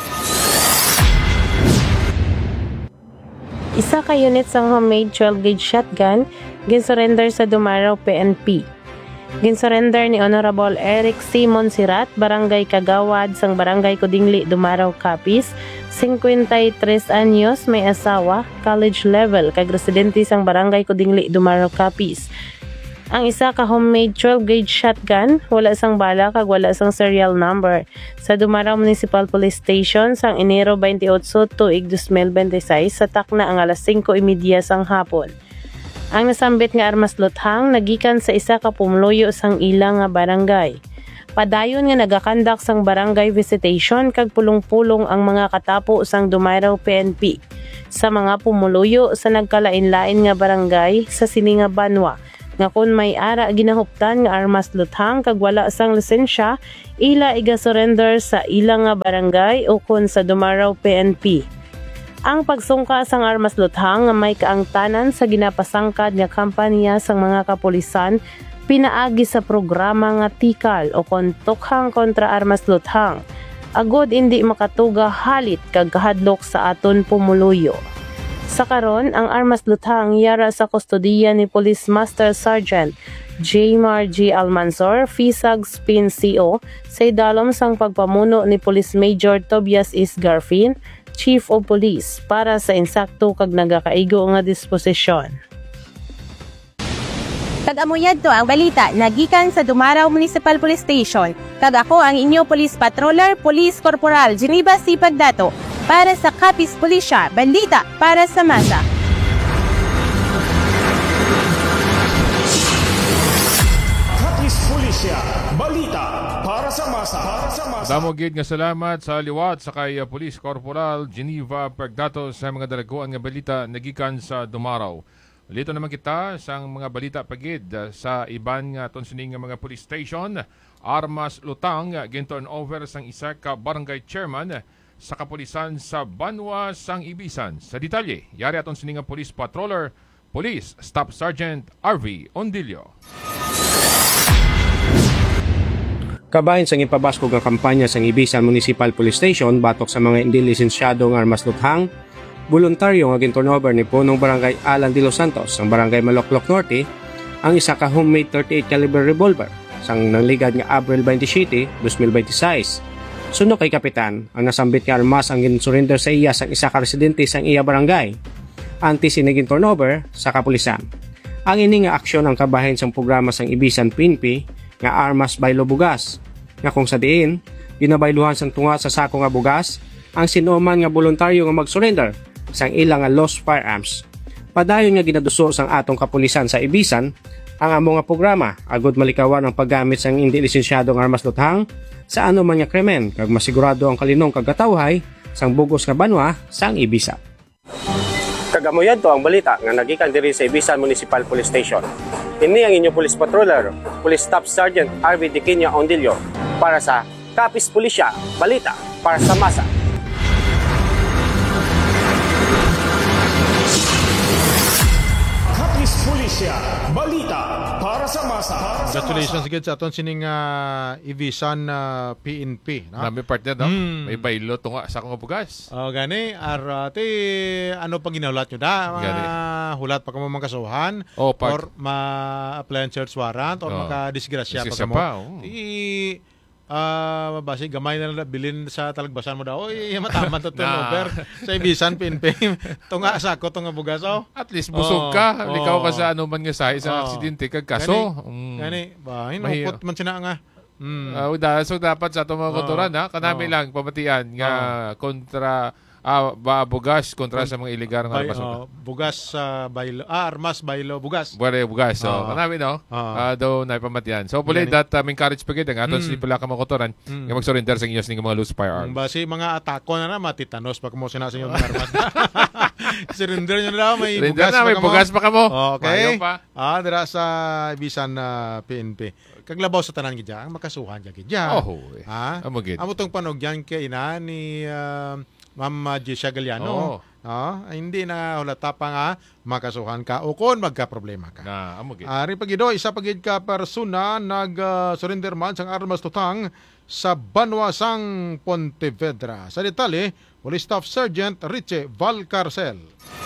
Isa ka unit sang homemade twelve gauge shotgun gin-surrender sa Dumaraw P N P. Gin-surrender ni Honorable Eric Simon Sirat, Barangay Kagawad sang Barangay Kudingli, Dumaraw, Capiz, fifty-three anyos, may asawa, college level, kag residente sang Barangay Kudingli, Dumaraw, Capiz. Ang isa ka homemade twelve gauge shotgun, wala sang bala kag wala sang serial number, sa Dumaraw Municipal Police Station sang Enero twenty-eight tuig twenty twenty-six sa takna ang alas singko trenta sang hapon. Ang nasambit nga armas luthang nagikan sa isa ka pumluyo sang ilang nga barangay. Padayon nga nagakandak sang barangay visitation kag pulong-pulong ang mga katapo sang Dumaraw P N P sa mga pumuluyo sa nagkalain-lain nga barangay sa sini nga banwa nga kun may ara ginahuptan nga armas luthang kag wala sang lisensya, ila iga-surrender sa ilang nga barangay o kun sa Dumaraw P N P. Ang pagsungka sang armas luthang nga may kaangtanan sa ginapasangkad nga kampanya sang mga kapulisan pinaagi sa programa nga Tikal o kon Tukhang kontra armas luthang. Agod hindi makatuga halit kag kahadlok sa aton pumuluyo. Sa karon, ang armas luthang yara sa kustodiya ni Police Master Sergeant Jaymar G. Almansor, Fisag Spin C O, sa idalom sang pagpamuno ni Police Major Tobias Is Garfin, Chief of Police, para sa insakto kag nagakaigo nga disposisyon. Kag-amuyad to ang balita nagikan sa Dumaraw Municipal Police Station. Kag ako ang inyo Police Patroller, Police Corporal Geneva C. Pagdato, para sa Capiz Pulisya, balita para sa masa. Capiz Pulisya, balita para sa masa. Para sa masa. Damo gid nga salamat sa liwat sa kay uh, Police Corporal Geneva Pagdato sa mga dalaguan nga balita nagikan sa Dumaraw. Lito naman kita sa mga balita pagid uh, sa iban nga tonsining nga mga police station. Armas lutang uh, gin-turn over sang isa ka barangay chairman uh, sa kapulisan sa Banwa sang Ibisan. Sa detalye, yari aton sining nga police patroller, Police Staff Sergeant R V Ondilio. Kabahin sang ipabasko nga kampanya sang Ibisan Municipal Police Station batok sa mga hindi lisensyado nga armas luthang, voluntaryo nga gin-turnover ni punong barangay Alan de los Santos sang barangay Maloklok Norte ang isa ka homemade thirty-eight caliber revolver sang nangligad nga Abril twenty-seven, twenty twenty-six. Suno kay kapitan, ang nasambit nga armas ang gin-surrender sa iya sang isa ka residente sang iya barangay. Antes sinigin turnover sa kapulisan. Ang ini nga aksyon ang kabahin sang programa sang Ibisan P N P nga Armas Baylo Bugas, nga kung sa diin, ginabayluhan sang tunga sa sako nga bugas, ang sinuman nga voluntaryo nga mag-surrender sang ilang nga lost firearms. Padayon nga ginaduso sang atong kapulisan sa Ibisan, ang amo nga programa, agod malikawan ang paggamit sang hindi lisensyadong armas luthang sa ano man nga krimen, kag masigurado ang kalinong kagatawhay sang bugos nga banwa sang Ibisan. Kagamoyan to ang balita nga nagikan diri sa Ibisan Municipal Police Station. Ini ang inyong Police Patroller, Police Staff Sergeant R V Diquinha Ondilio, para sa Capiz Pulisya, balita para sa masa. Capiz Pulisya, balita para sa masa. Congratulations again sa aton sining uh, Ibisan uh, P N P. No? Nami partner, no? Mm. May baylo tunga sa kong bugas. Oh, gani. Arati, ano pang ginahulat nyo da? Uh, hulat pa ka mo magkasuhan? Oh, pag... Or ma-apply ang search warrant? Or oh. maka-disgrasya pa ka mo? Pa, oh. I, uh, mabasi, gamay na lang bilin sa talagbasan mo daw. Oy, mataman to turnover sa Ibisan P N P. Tunga sa ako, tunga bugas. Oh. At least busog oh, ka. Oh. Likaw ka sa ano man nga sa isang oh. aksidente kag kaso. Gani, mm. gani ba? Hinupot man sina nga. Mm. Uh, da, so dapat sa itong mga konturan, oh. ha? Kanami oh. lang, pamatian nga oh. kontra, ah, ba, bugas kontra sa mga iligar ng armas. Oh, bugas sa uh, baylo, ah, armas, baylo, bugas. Buwari, bugas. So, oh. kanami, no? Oh. Uh, daw na ipamatian. So, puli, that um, encourage pa kita nga, aton mm. pala ka mga konturan, mm. nga mag-surrender sa inyos ng mga loose firearms. Mm, basi, mga atako na na, matitanos pa kamo sinasa yung mga armas. Surrender nyo na may Surrender bugas na, pa may kamo. bugas pa kamo. Okay. Pa. Ah, dira sa Ibisan uh, P N P. Kaglabaw sa tanan gidya, ang makasuhan gidya gidya. Oh, ha? Amo gid. Amo tong panog yan kay ina ni uh, Ma'am Jessia Galiano. Oo. Ah, hindi na hulata pa nga makasuhan ka o kung magka-problema ka. Na, amo gid. Ari pagido, isa pagid ka persona nag-surrender man sang armas tutang sa Banwasang Pontevedra. Sa detalye, Police Staff Sergeant Richie Valcarcel.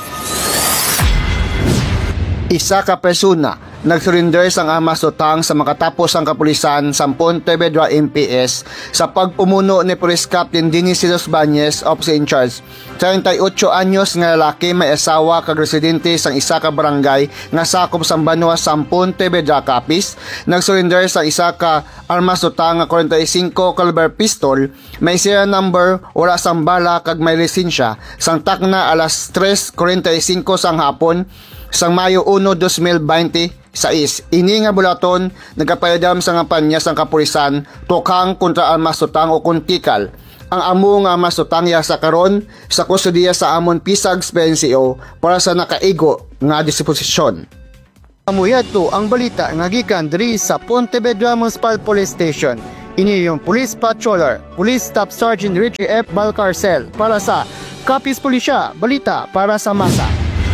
Isa ka persona nagsurrender sang armas tutang sa makatapos ang kapulisan sa Pontevedra M P S sa pagpumuno ni Police Captain Dennis Silos Bañez, Officer in Charge. thirty-eight anyos nga lalaki may asawa kag residente sang isa ka barangay nga sakop sa Banwas sa Pontevedra, Capiz. Nagsurrender sa isa ka armas tutang nga forty-five caliber pistol, may serial number, wala sang bala kag may lisensya. Sang takna alas tres forty-five sang hapon sang Mayo one, two thousand twenty-six, ini nga bulaton nagapayadam sa ngampanya sang kapulisan tukhang kontra armas tutang o kuntikal. Ang amo nga armas tutang ya sa karon sa kustudiya sa amon Pisag P N C O para sa nakaigo nga disposisyon. Amuyad to ang balita nga gikan diri sa Pontevedra Municipal Police Station. Ini yung Police Patroller, Police Staff Sergeant Richie F. Valcarcel para sa Capiz Pulisya, balita para sa masa.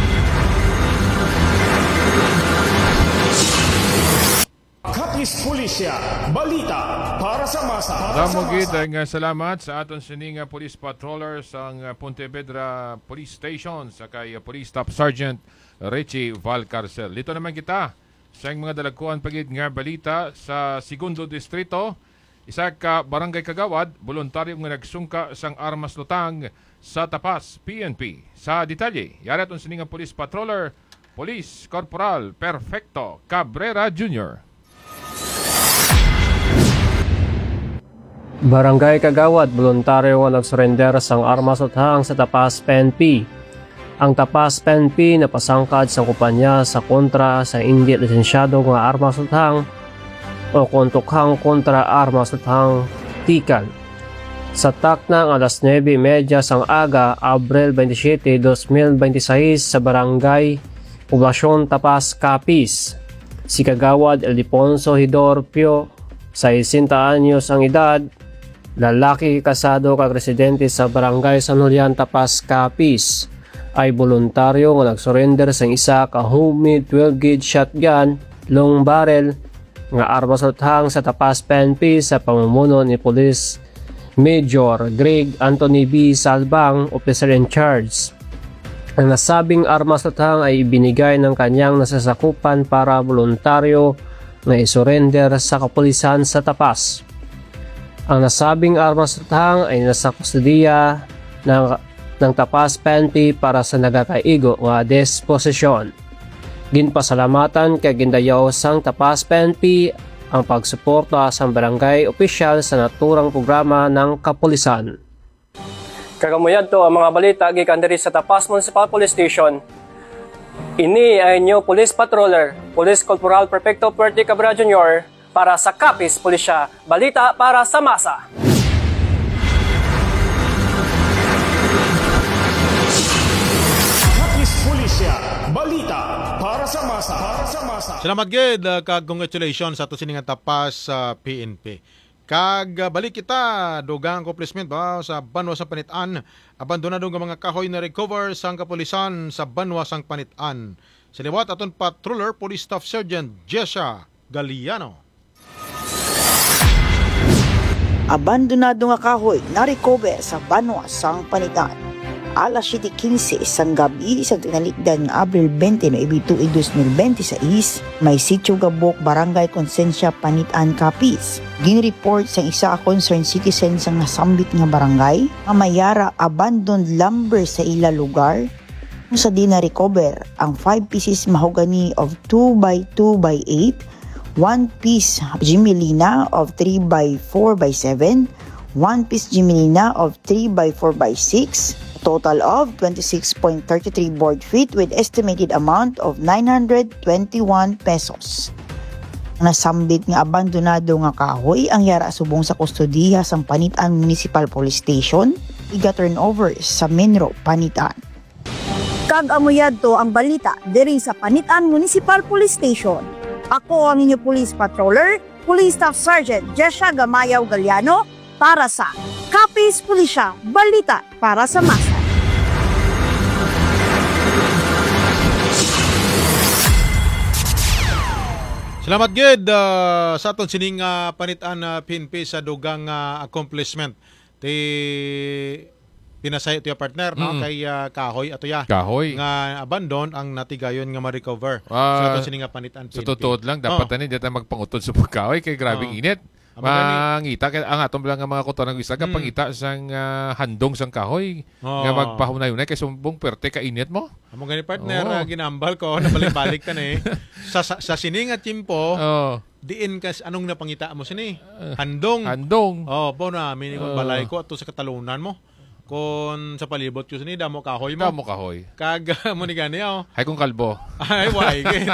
Capiz Pulisya, balita para sa masa. Damogid nga salamat sa aton sininga Police Patroller sa Pontevedra Police Station sa kay Police Staff Sergeant Richie Valcarcel. Dito naman kita sa mga dalagkuan pagid nga balita sa Segundo Distrito. Isa ka barangay kagawad, voluntaryo nga nagsungka sang armas lutang sa Tapas P N P. Sa detalye, yara aton sininga Police Patroller, Police Corporal Perfecto Cabrera Junior Barangay Kagawad, voluntaryo nga nagsurrender sang armas utang sa Tapas P N P. Ang Tapas P N P napasangkad sa kumpanya sa kontra sa hindi lisensyado nga armas utang o kontukhang kontra armas utang tikan. Sa takna ng alas nueve trenta sang aga, Abril twenty-seven, two thousand twenty-six sa Barangay Poblasyon Tapas, Capiz. Si Kagawad Ildefonso Hidor Pio, sixty anyos ang edad, lalaki kasado kag residente sa Barangay San Julian, Tapas, Capiz, ay voluntaryo nga nagsurrender sa isa ka homemade twelve gauge shotgun long barrel nga armas utang sa Tapas P N P sa pamumuno ni Police Major Greg Anthony B. Salbang, Officer in Charge. Ang nasabing armas utang ay ibinigay ng kanyang nasasakupan para voluntaryo na isurrender sa kapulisan sa Tapas. Ang nasabing armas utang ay nasa kustudiya ng, ng Tapas P N P para sa nagakaigo nga disposisyon. Ginpasalamatan kay gindayaw sang Tapas P N P ang pagsuporta sa barangay opisyal sa naturang programa ng kapulisan. Kagamuyad to ang mga balita gikan diri sa Tapas Municipal Police Station. Ini ay new Police Patroller, Police Corporal Perfecto Puerte Cabrera Junior para sa Capiz Pulisya, balita para sa masa. Capiz Pulisya, balita para sa masa. Para sa masa. Salamat gid, uh, kag congratulations sa to sininga Tapas sa uh, P N P. Kag uh, balik kita dugang accomplishment ba sa Banwas sang Panitan. Abandonado nga mga kahoy na recover sang kapulisan sa Banwas sang Panitan. Sa liwat aton patroller Police Staff Sergeant Jessia Galiano. Abandonado nga kahoy na recover sa Banwas sang Panitan. Alas siyete quince isang gabi sa tinalikdan nga Abril twenty-nine, two thousand twenty-six, may sitio Gabok, Barangay Konsensya, Panitan, Capiz. Ginreport sa isa ka concerned citizen sa nasambit nga barangay nga mayara abandoned lumber sa ila lugar. Kung sa di na-recover ang five pieces mahogany of two by two by eight, one piece Jimelina of three by four by seven, one piece Jimelina of three by four by six, total of twenty-six point three three board feet with estimated amount of nine hundred twenty-one pesos. Nasambit nga abandonado nga kahoy ang yara subong sa kustodiya sang Panitan Municipal Police Station, iga turnover sa Menro, Panitan. Kag amuyad to ang balita diri sa Panitan Municipal Police Station. Ako ang inyo Police Patroller, Police Staff Sergeant Jessia Gamayaw Galiano para sa Capiz Pulisya, balita para sa masa. Salamat gid uh, sa aton sining uh, panitan na uh, P N P sa dugang uh, accomplishment ti pinasay ito ya partner no Mm. kay uh, kahoy ato ya Kahoy. nga abandon ang natigayon nga ma-recover Ah, sa aton sining nga panitan P N P. Sa totoo lang, dapat Oh. ani dito magpangutod sa pagkahoy kay grabing Oo. init. Amo gani. Mangita kay ang atong bilang nga mga kutoran ng isaga Mm. pangita sang ah, handong sang kahoy Oo. nga magpahunay-hunay kay sumbong perte ka init mo. Amo gani partner, Oo. uh, ginambal ko nabalik-balik ta ni sa, sa sa sining nga timpo. Oh. Diin kas anong napangita mo sini? Handong. Handong. Oh, po na mini Oo. balay ko ato sa katalunan mo. Kon sa palibot ko sini damo kahoy mo. Damo kahoy. Kag mo ni gani oh. Hay kung kalbo. Ay why gid.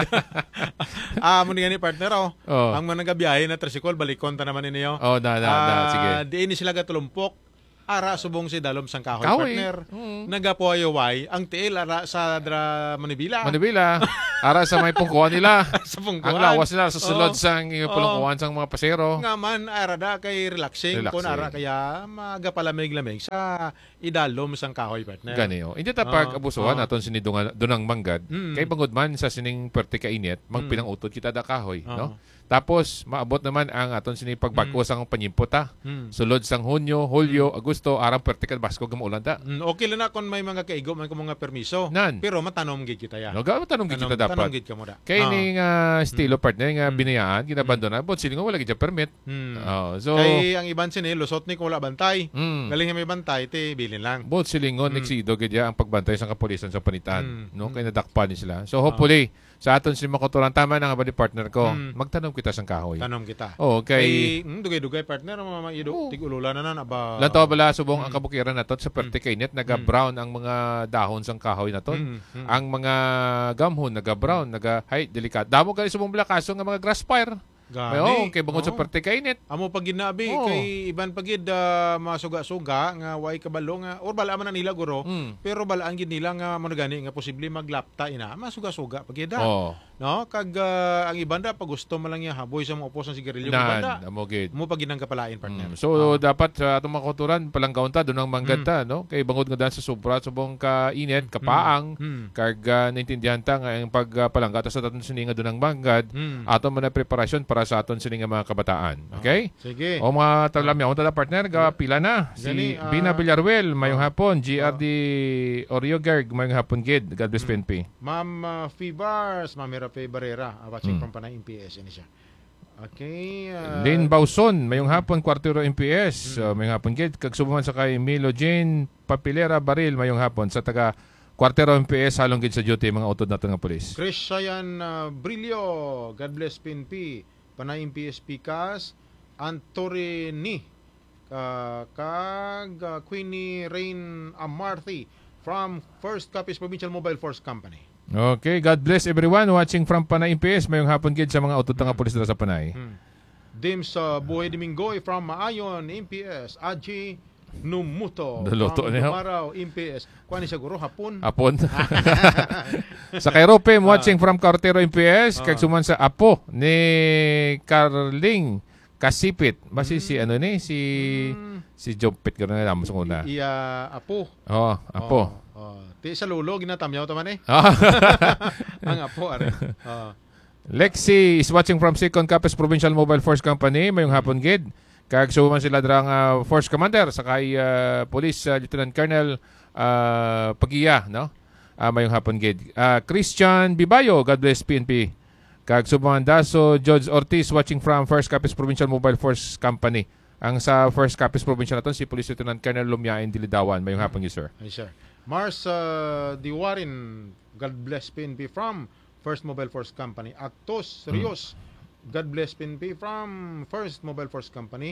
Ah mo ni gani partner oh. Oh. Ang mga nagabiyahe na tricycle balikon ta naman ninyo. Oh, na na, na sige. Ah, diin ni sila gatulumpok. Ara subong si dalom sang kahoy, Kahoy. partner. Mm. Nagapuayo why ang tiil ara sa dra Manibila. Manibila. Ara sa may pungkuan nila. Sa pungkuan. Ang lawas nila sa sulod Oo. sang Oo. pulungkuan sang mga pasero. Nga man ara da kay relaxing, Relaxing. kon ara kaya magapalamig-lamig sa idalom sang kahoy partner. Gani oh. Hindi ta pag Oo. abusuhan Oo. naton sini dunga dunang manggad. Mm. Kay bangod man sa sining perti ka init, mang Mm. pinangutod kita da kahoy, Oo. no? Tapos maabot naman ang aton sini pagbagko sang panyimpota. Mm. Sulod sang Hunyo, Hulyo, Agosto, arang perti ka basko gamuulan ta. Mm, okay lang na kung may mga kaigo, may mga permiso. Nan. Pero matanom gid kita ya. No, gawa tanong gid kita Tanom- dapat. tanom gid ka mo da. Kay Ah. ning uh, estilo partner nga binayaan, ginabandona, but sini nga wala gid siya permit. Hmm. Oh, so Kay ang iban sini lusot ni kung wala bantay. Mm. Galing nga may bantay ti bilin lang. Both silingon Mm. eksido gid ya ang pagbantay sa kapulisan sa panitan, Mm. no? Kay nadakpan ni sila. So hopefully sa aton si makotoran tama na nga ba ni partner ko, Mm. magtanom kita sang kahoy. Tanom kita. Oh, kay Kay mm, dugay-dugay partner mga ido Oh. tig-ululan na nan aba. Lantaw bala subong ang kabukiran naton sa perti kay net naga-brown ang mga dahon sang kahoy naton. Mm, mm. Ang mga gamhon naga-brown, naga hay delikat. Damo kay subong bala kaso nga mga grass fire. May Gani. oh, kay bangod sa Oo. perti kay net. Amo pag ginabi Oo. kay iban pagid uh, masuga-suga nga way kabalo nga or bala man na nila guro. Mm. Pero balaan gid nila nga mo gani nga posible maglapta ina masuga-suga pagid da. Oh. No, kag uh, ang ibanda pag gusto man lang ya haboy sa mga upos ng sigarilyo ng ibanda. Nan, amo gid. Mo pag ginang kapalain partner. Mm. So dapat sa atong mga kuturan palanggaon ta dunang manggad ta, no? Kay bangod nga dan sa sobra subong ka init, kapaang, Mm. kag uh, naintindihan ta nga ang pagpalangga ta sa aton sini nga dunang manggad, Mm. aton man na preparasyon para sa aton sini nga mga kabataan. Okay? Sige. O mga talami ako tada partner, ga pila na. Si Gani, ah, Bina Villarreal, mayong hapon. G R D Oriogerg, mayong hapon gid. God bless P N P. Ma'am uh, Fibars, Ma'am Mira Fe Barrera, uh, watching Mm. from Panay M P S ini siya. Okay. Uh, Lynn Bauson, mayong hapon, Kwartero M P S. Mm. Uh, mayong hapon gid. Kag subuman sa kay Milo Jane Papilera Baril, mayong hapon. Sa taga Kwartero M P S, halong gid sa duty, mga utod natin nga polis. Chris Sayan uh, Brillo, God bless P N P, Panay M P S Picas, Antorini, uh, kag uh, Queenie Rain Amarthy from First Capiz Provincial Mobile Force Company. Okay, God bless everyone watching from Panay M P S. Mayong hapon gid sa mga utod nga polis dito sa Panay. Hmm. Dims uh, Buhay Domingoy from Maayon M P S, Aji Numuto Duluto from niya. Dumaraw M P S. Kuha ni siguro hapon. Apon. Sa kay Ropem, watching from Cartero M P S, kag suman sa apo ni Carling Kasipit. Basi si ano ni si si Jompit gano na namo sa una. Iya apo. Oh, apo. Oh, oh. Ti sa lulo ginatamyaw ta man eh. Ah. Ang apo are. Oh. Lexi is watching from Second Capiz Provincial Mobile Force Company, mayong hapon gid. Kag suman sila drang uh, Force Commander sa kay uh, Police uh, Lieutenant Colonel uh, Pagiya, no? Uh, mayong hapon gid. Uh, Christian Bibayo, God bless P N P. Kag suman daso George Ortiz watching from First Capiz Provincial Mobile Force Company. Ang sa First Capiz Provincial naton si Police Lieutenant Colonel Lumiain Dilidawan, mayong hapon gid, sir. Ay, sir. Mars uh, Diwarin, God bless P N P from First Mobile Force Company. Actos Rios, hmm. God bless P N P from First Mobile Force Company.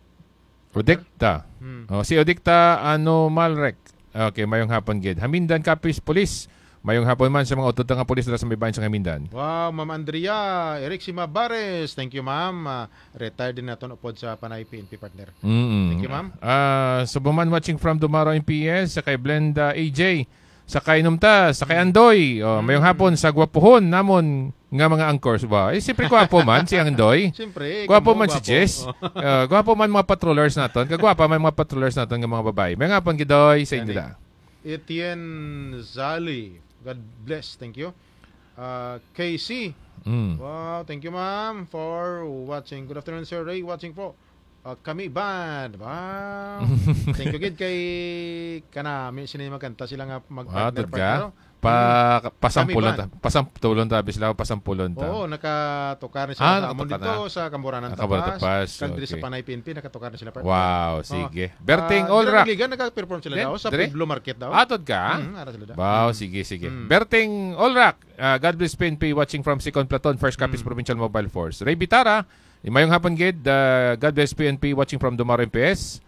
Odikta. Hmm. Oh, si Odikta ano Malrek. Okay, mayong hapon gid. Hamindan Capiz Police. Mayong hapon man sa mga utod nga pulis na sa may bayan sa Hamindan. Wow, Ma'am Andrea, Eric Simabares. Thank you, ma'am. Uh, retired din naton upod sa Panay P N P partner. Mm-hmm. Thank you, ma'am. Uh, Subuman watching from Dumaro M P S, sa kay Blenda A J, sa kay Numta, sa kay Andoy. Oh, mayong hapon sa Gwapuhon namon nga mga angkors ba? Eh, siyempre, gwapo man si Andoy. Siyempre. Gwapo man si Jess. Uh, gwapo man mga patrollers naton. Kagwapa man mga patrollers naton ng mga babae. May nga pang gidoy sa inyo da. Etienne Zali. God bless. Thank you. Uh, K C. Mm. Wow, thank you ma'am for watching. Good afternoon, Sir Ray. Watching po. Uh, kami band. Wow. Thank you gid kay kanami sila magkanta sila nga mag-partner partner. Pa pasampulon ta. Pasampulon ta bisla pasampulon ta. Oo, nakatukar ni sila ah, sa amon dito sa Kamboranan Tapas. Kadri sa Panay P N P nakatukar ni sila partner. Wow, sige. Oh. Berting uh, Olrak. Liga naka-perform sila daw sa Pueblo Market daw. Atod ka? Mm, ara sila daw. Wow, mm. sige sige. Mm. Berting Olrak. Uh, God bless P N P watching from second Platoon, first Capiz mm. Provincial Mobile Force. Ray Bitara, mayong hapon gid, uh, God bless P N P watching from Dumaro M P S.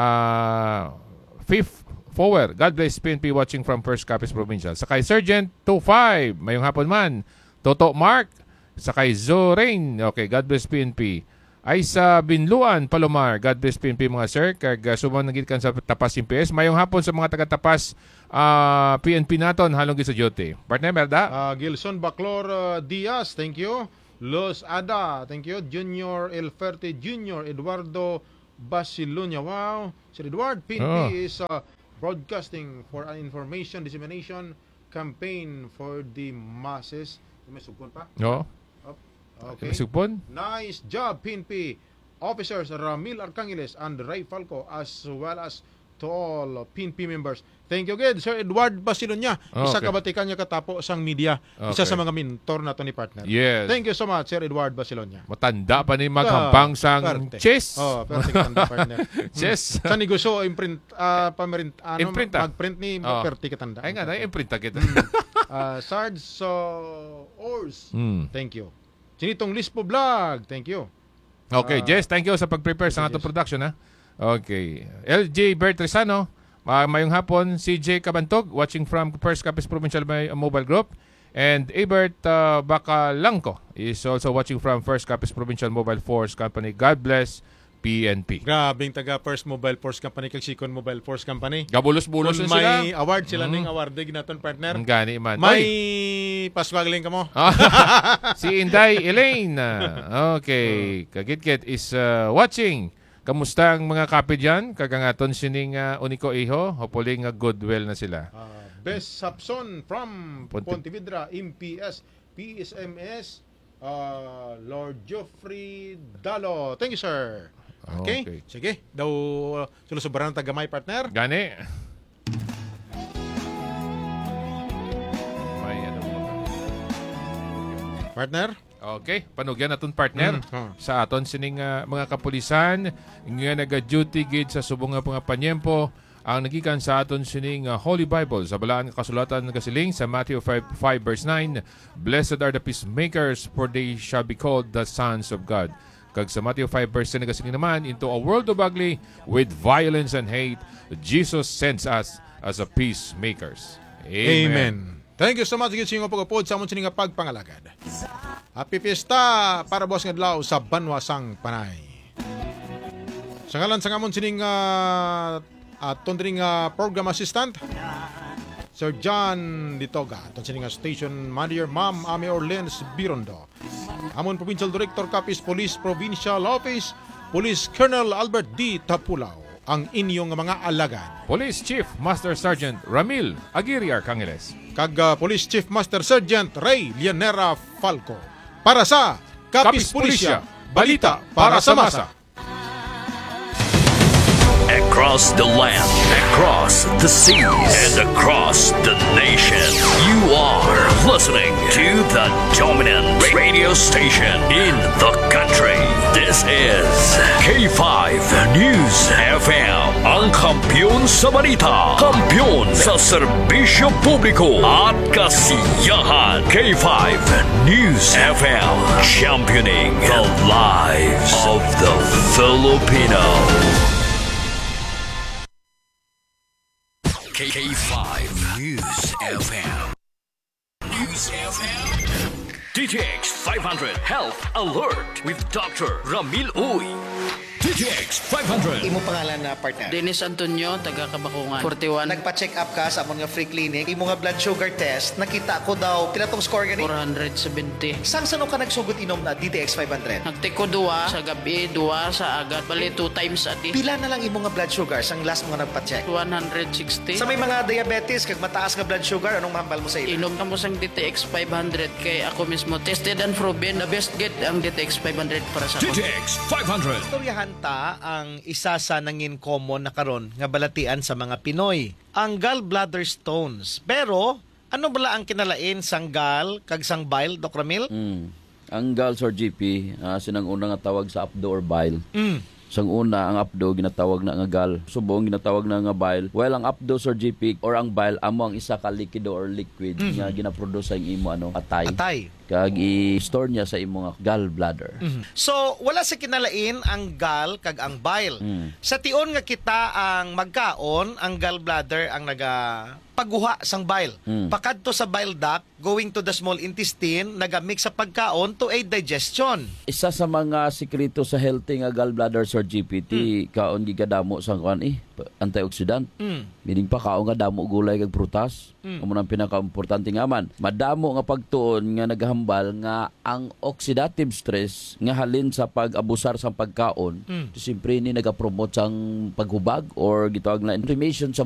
Uh, fifth Forward, God bless P N P watching from first Capiz Provincial. Sakay Sergeant two five, mayong hapon man. Toto Mark, sakay Zorain. Okay, God bless P N P. Aisa Binluan, Palomar, God bless P N P mga sir. Kag uh, sumang nagit kan sa Tapas M P S. Mayong hapon sa mga taga-Tapas uh, P N P naton halong gid sa duty. Partner Merda? Uh, Gilson Baclor uh, Diaz, thank you. Los Ada, thank you. Junior El Ferte Junior Eduardo Basilunya. Wow. Sir Edward, P N P oh. is uh, broadcasting for an information dissemination campaign for the masses. May sugpon pa? No. Oh. Okay. May sugpon? Nice job, P N P officers Ramil Arcangeles and Ray Falco, as well as to all P N P members. Thank you again, Sir Edward Basilonia. Oh, Isa okay. ka batikan niya katapo sang media. Okay. Isa sa mga mentor na to ni partner. Yes. Thank you so much, Sir Edward Basilonia. Matanda pa ni maghampang sang Perte. chess. Oh, perte katanda partner. Chess. Sa negosyo imprint uh, pamerint ano imprint, mag-print ni oh. perte katanda. Ay nga na imprint kita. uh, Sarge so Ors. Mm. Thank you. Sinitong Lispo Vlog. Thank you. Okay, Uh, Jess, thank you sa pag-prepare sa atong production ha. Okay. L J Bertrisano, uh, mayong hapon. C J Cabantog, watching from First Capiz Provincial Mobile Group. And Ebert uh, Bacalangco is also watching from First Capiz Provincial Mobile Force Company. God bless P N P. Grabing taga First Mobile Force Company kag Second Mobile Force Company. Gabulos-bulos Kung sila. may award sila mm. ning award ginaton partner. Ang gani man. May paswagling ka mo. Si Inday Elaine. Okay. Kagit-kit is uh, watching. Kamusta ang mga kapi dyan? Kagangaton sining uh, Unico Iho. Hopefully nga goodwill na sila. Uh, Best Sapson from Ponte- Pontevedra, M P S, P S M S, uh, Lord Geoffrey Dalo. Thank you, sir. Okay. Okay. Sige. Daw uh, sulusobrahan ng tagamay, partner. Gani. May ano mo. Partner? Okay, panugyan naton partner Mm, huh. sa aton sining uh, mga kapulisan nga naga-duty gid sa subong nga mga panyempo ang nagikan sa aton sining uh, Holy Bible sa balaan nga kasulatan nga kasiling sa Matthew five verse nine, Blessed are the peacemakers, for they shall be called the sons of God. Kag sa Matthew five verse ten nga kasiling naman, into a world of ugly with violence and hate, Jesus sends us as a peacemakers. Amen. Amen. Thank you so much gid sa inyong pag-upod sa amon sining pagpangalagad. Happy Fiesta para buwas nga adlaw sa Banwasang Panay. Sa ngalan sa amon sining uh, aton dring uh, program assistant Sir John Ditoga, aton sining uh, station manager Ma'am Amy Orleans Birondo. Amon Provincial Director Capiz Police Provincial Office, Police Colonel Albert D. Tapulaw, ang inyong mga alagad. Police Chief Master Sergeant Ramil Aguirre Arcangeles. Kag uh, Police Chief Master Sergeant Ray Lianera Falco. Para sa Capiz Policia, balita para sa masa. Across the land, across the seas, and across the nation, you are listening to the dominant radio station in the country. This is K five News F M, ang kampiyon sa balita, kampiyon sa serbisyo publiko at kasiyahan. K five News F M, championing the lives of the Filipino. K five News F M. News F M. D T X five hundred Health Alert with Doctor Ramil Uy. T T X five hundred. Imo pangalan na partner? Dennis Antonio, taga Kabakungan. forty-one. Nagpa-check up ka sa amon nga free clinic. Imo nga blood sugar test, nakita ko daw, pinatong score gani? four seventy. Sang sano ka nagsugot inom na D T X five hundred? Nagtiko duwa sa gabi, duwa sa agad. Bali, two times a day. Pila na lang imo nga blood sugar sang last mo nga nagpa-check? one sixty. Sa may mga diabetes, kag mataas nga blood sugar, anong mahambal mo sa ila? Inom ka mo sang D T X five hundred kay ako mismo tested and proven the best get ang D T X five hundred para sa T T X five hundred. Istoryahan ta ang isa sa nangin common na karon nga balatian sa mga Pinoy, ang gallbladder stones. Pero ano bala ang kinalain sang gall kag sang bile, Doc Ramil? Mm. Ang gall, Sir G P, uh, sinang una nga tawag sa apdo or bile. Mm. Sang una, ang apdo ginatawag na nga gall. Subong ginatawag na nga bile. Well, ang apdo, Sir G P, or ang bile, amo ang isa ka likido or liquid mm. nga ginaproduce sa imo ano, atay. Atay. Kag i-store niya sa imo nga gallbladder. Mm-hmm. So, wala sa kinalain ang gall kag ang bile. Mm. Sa tion nga kita ang magkaon, ang gallbladder ang naga paguha sang bile. Mm. Pakadto sa bile duct, going to the small intestine, nagamix sa pagkaon to aid digestion. Isa sa mga sikreto sa healthy nga gallbladder, Sir G P T, mm. kaon gigadamo sang kuan eh, antioxidant. Mm. Meaning pa kaon nga damo gulay kag prutas. Mm. Amo nang pinaka-importante nga man. Madamo nga pagtuon nga naghambal nga ang oxidative stress nga halin sa pag-abusar sa pagkaon, Mm. siyempre ni nagapromote sang paghubag or gitawag na inflammation sa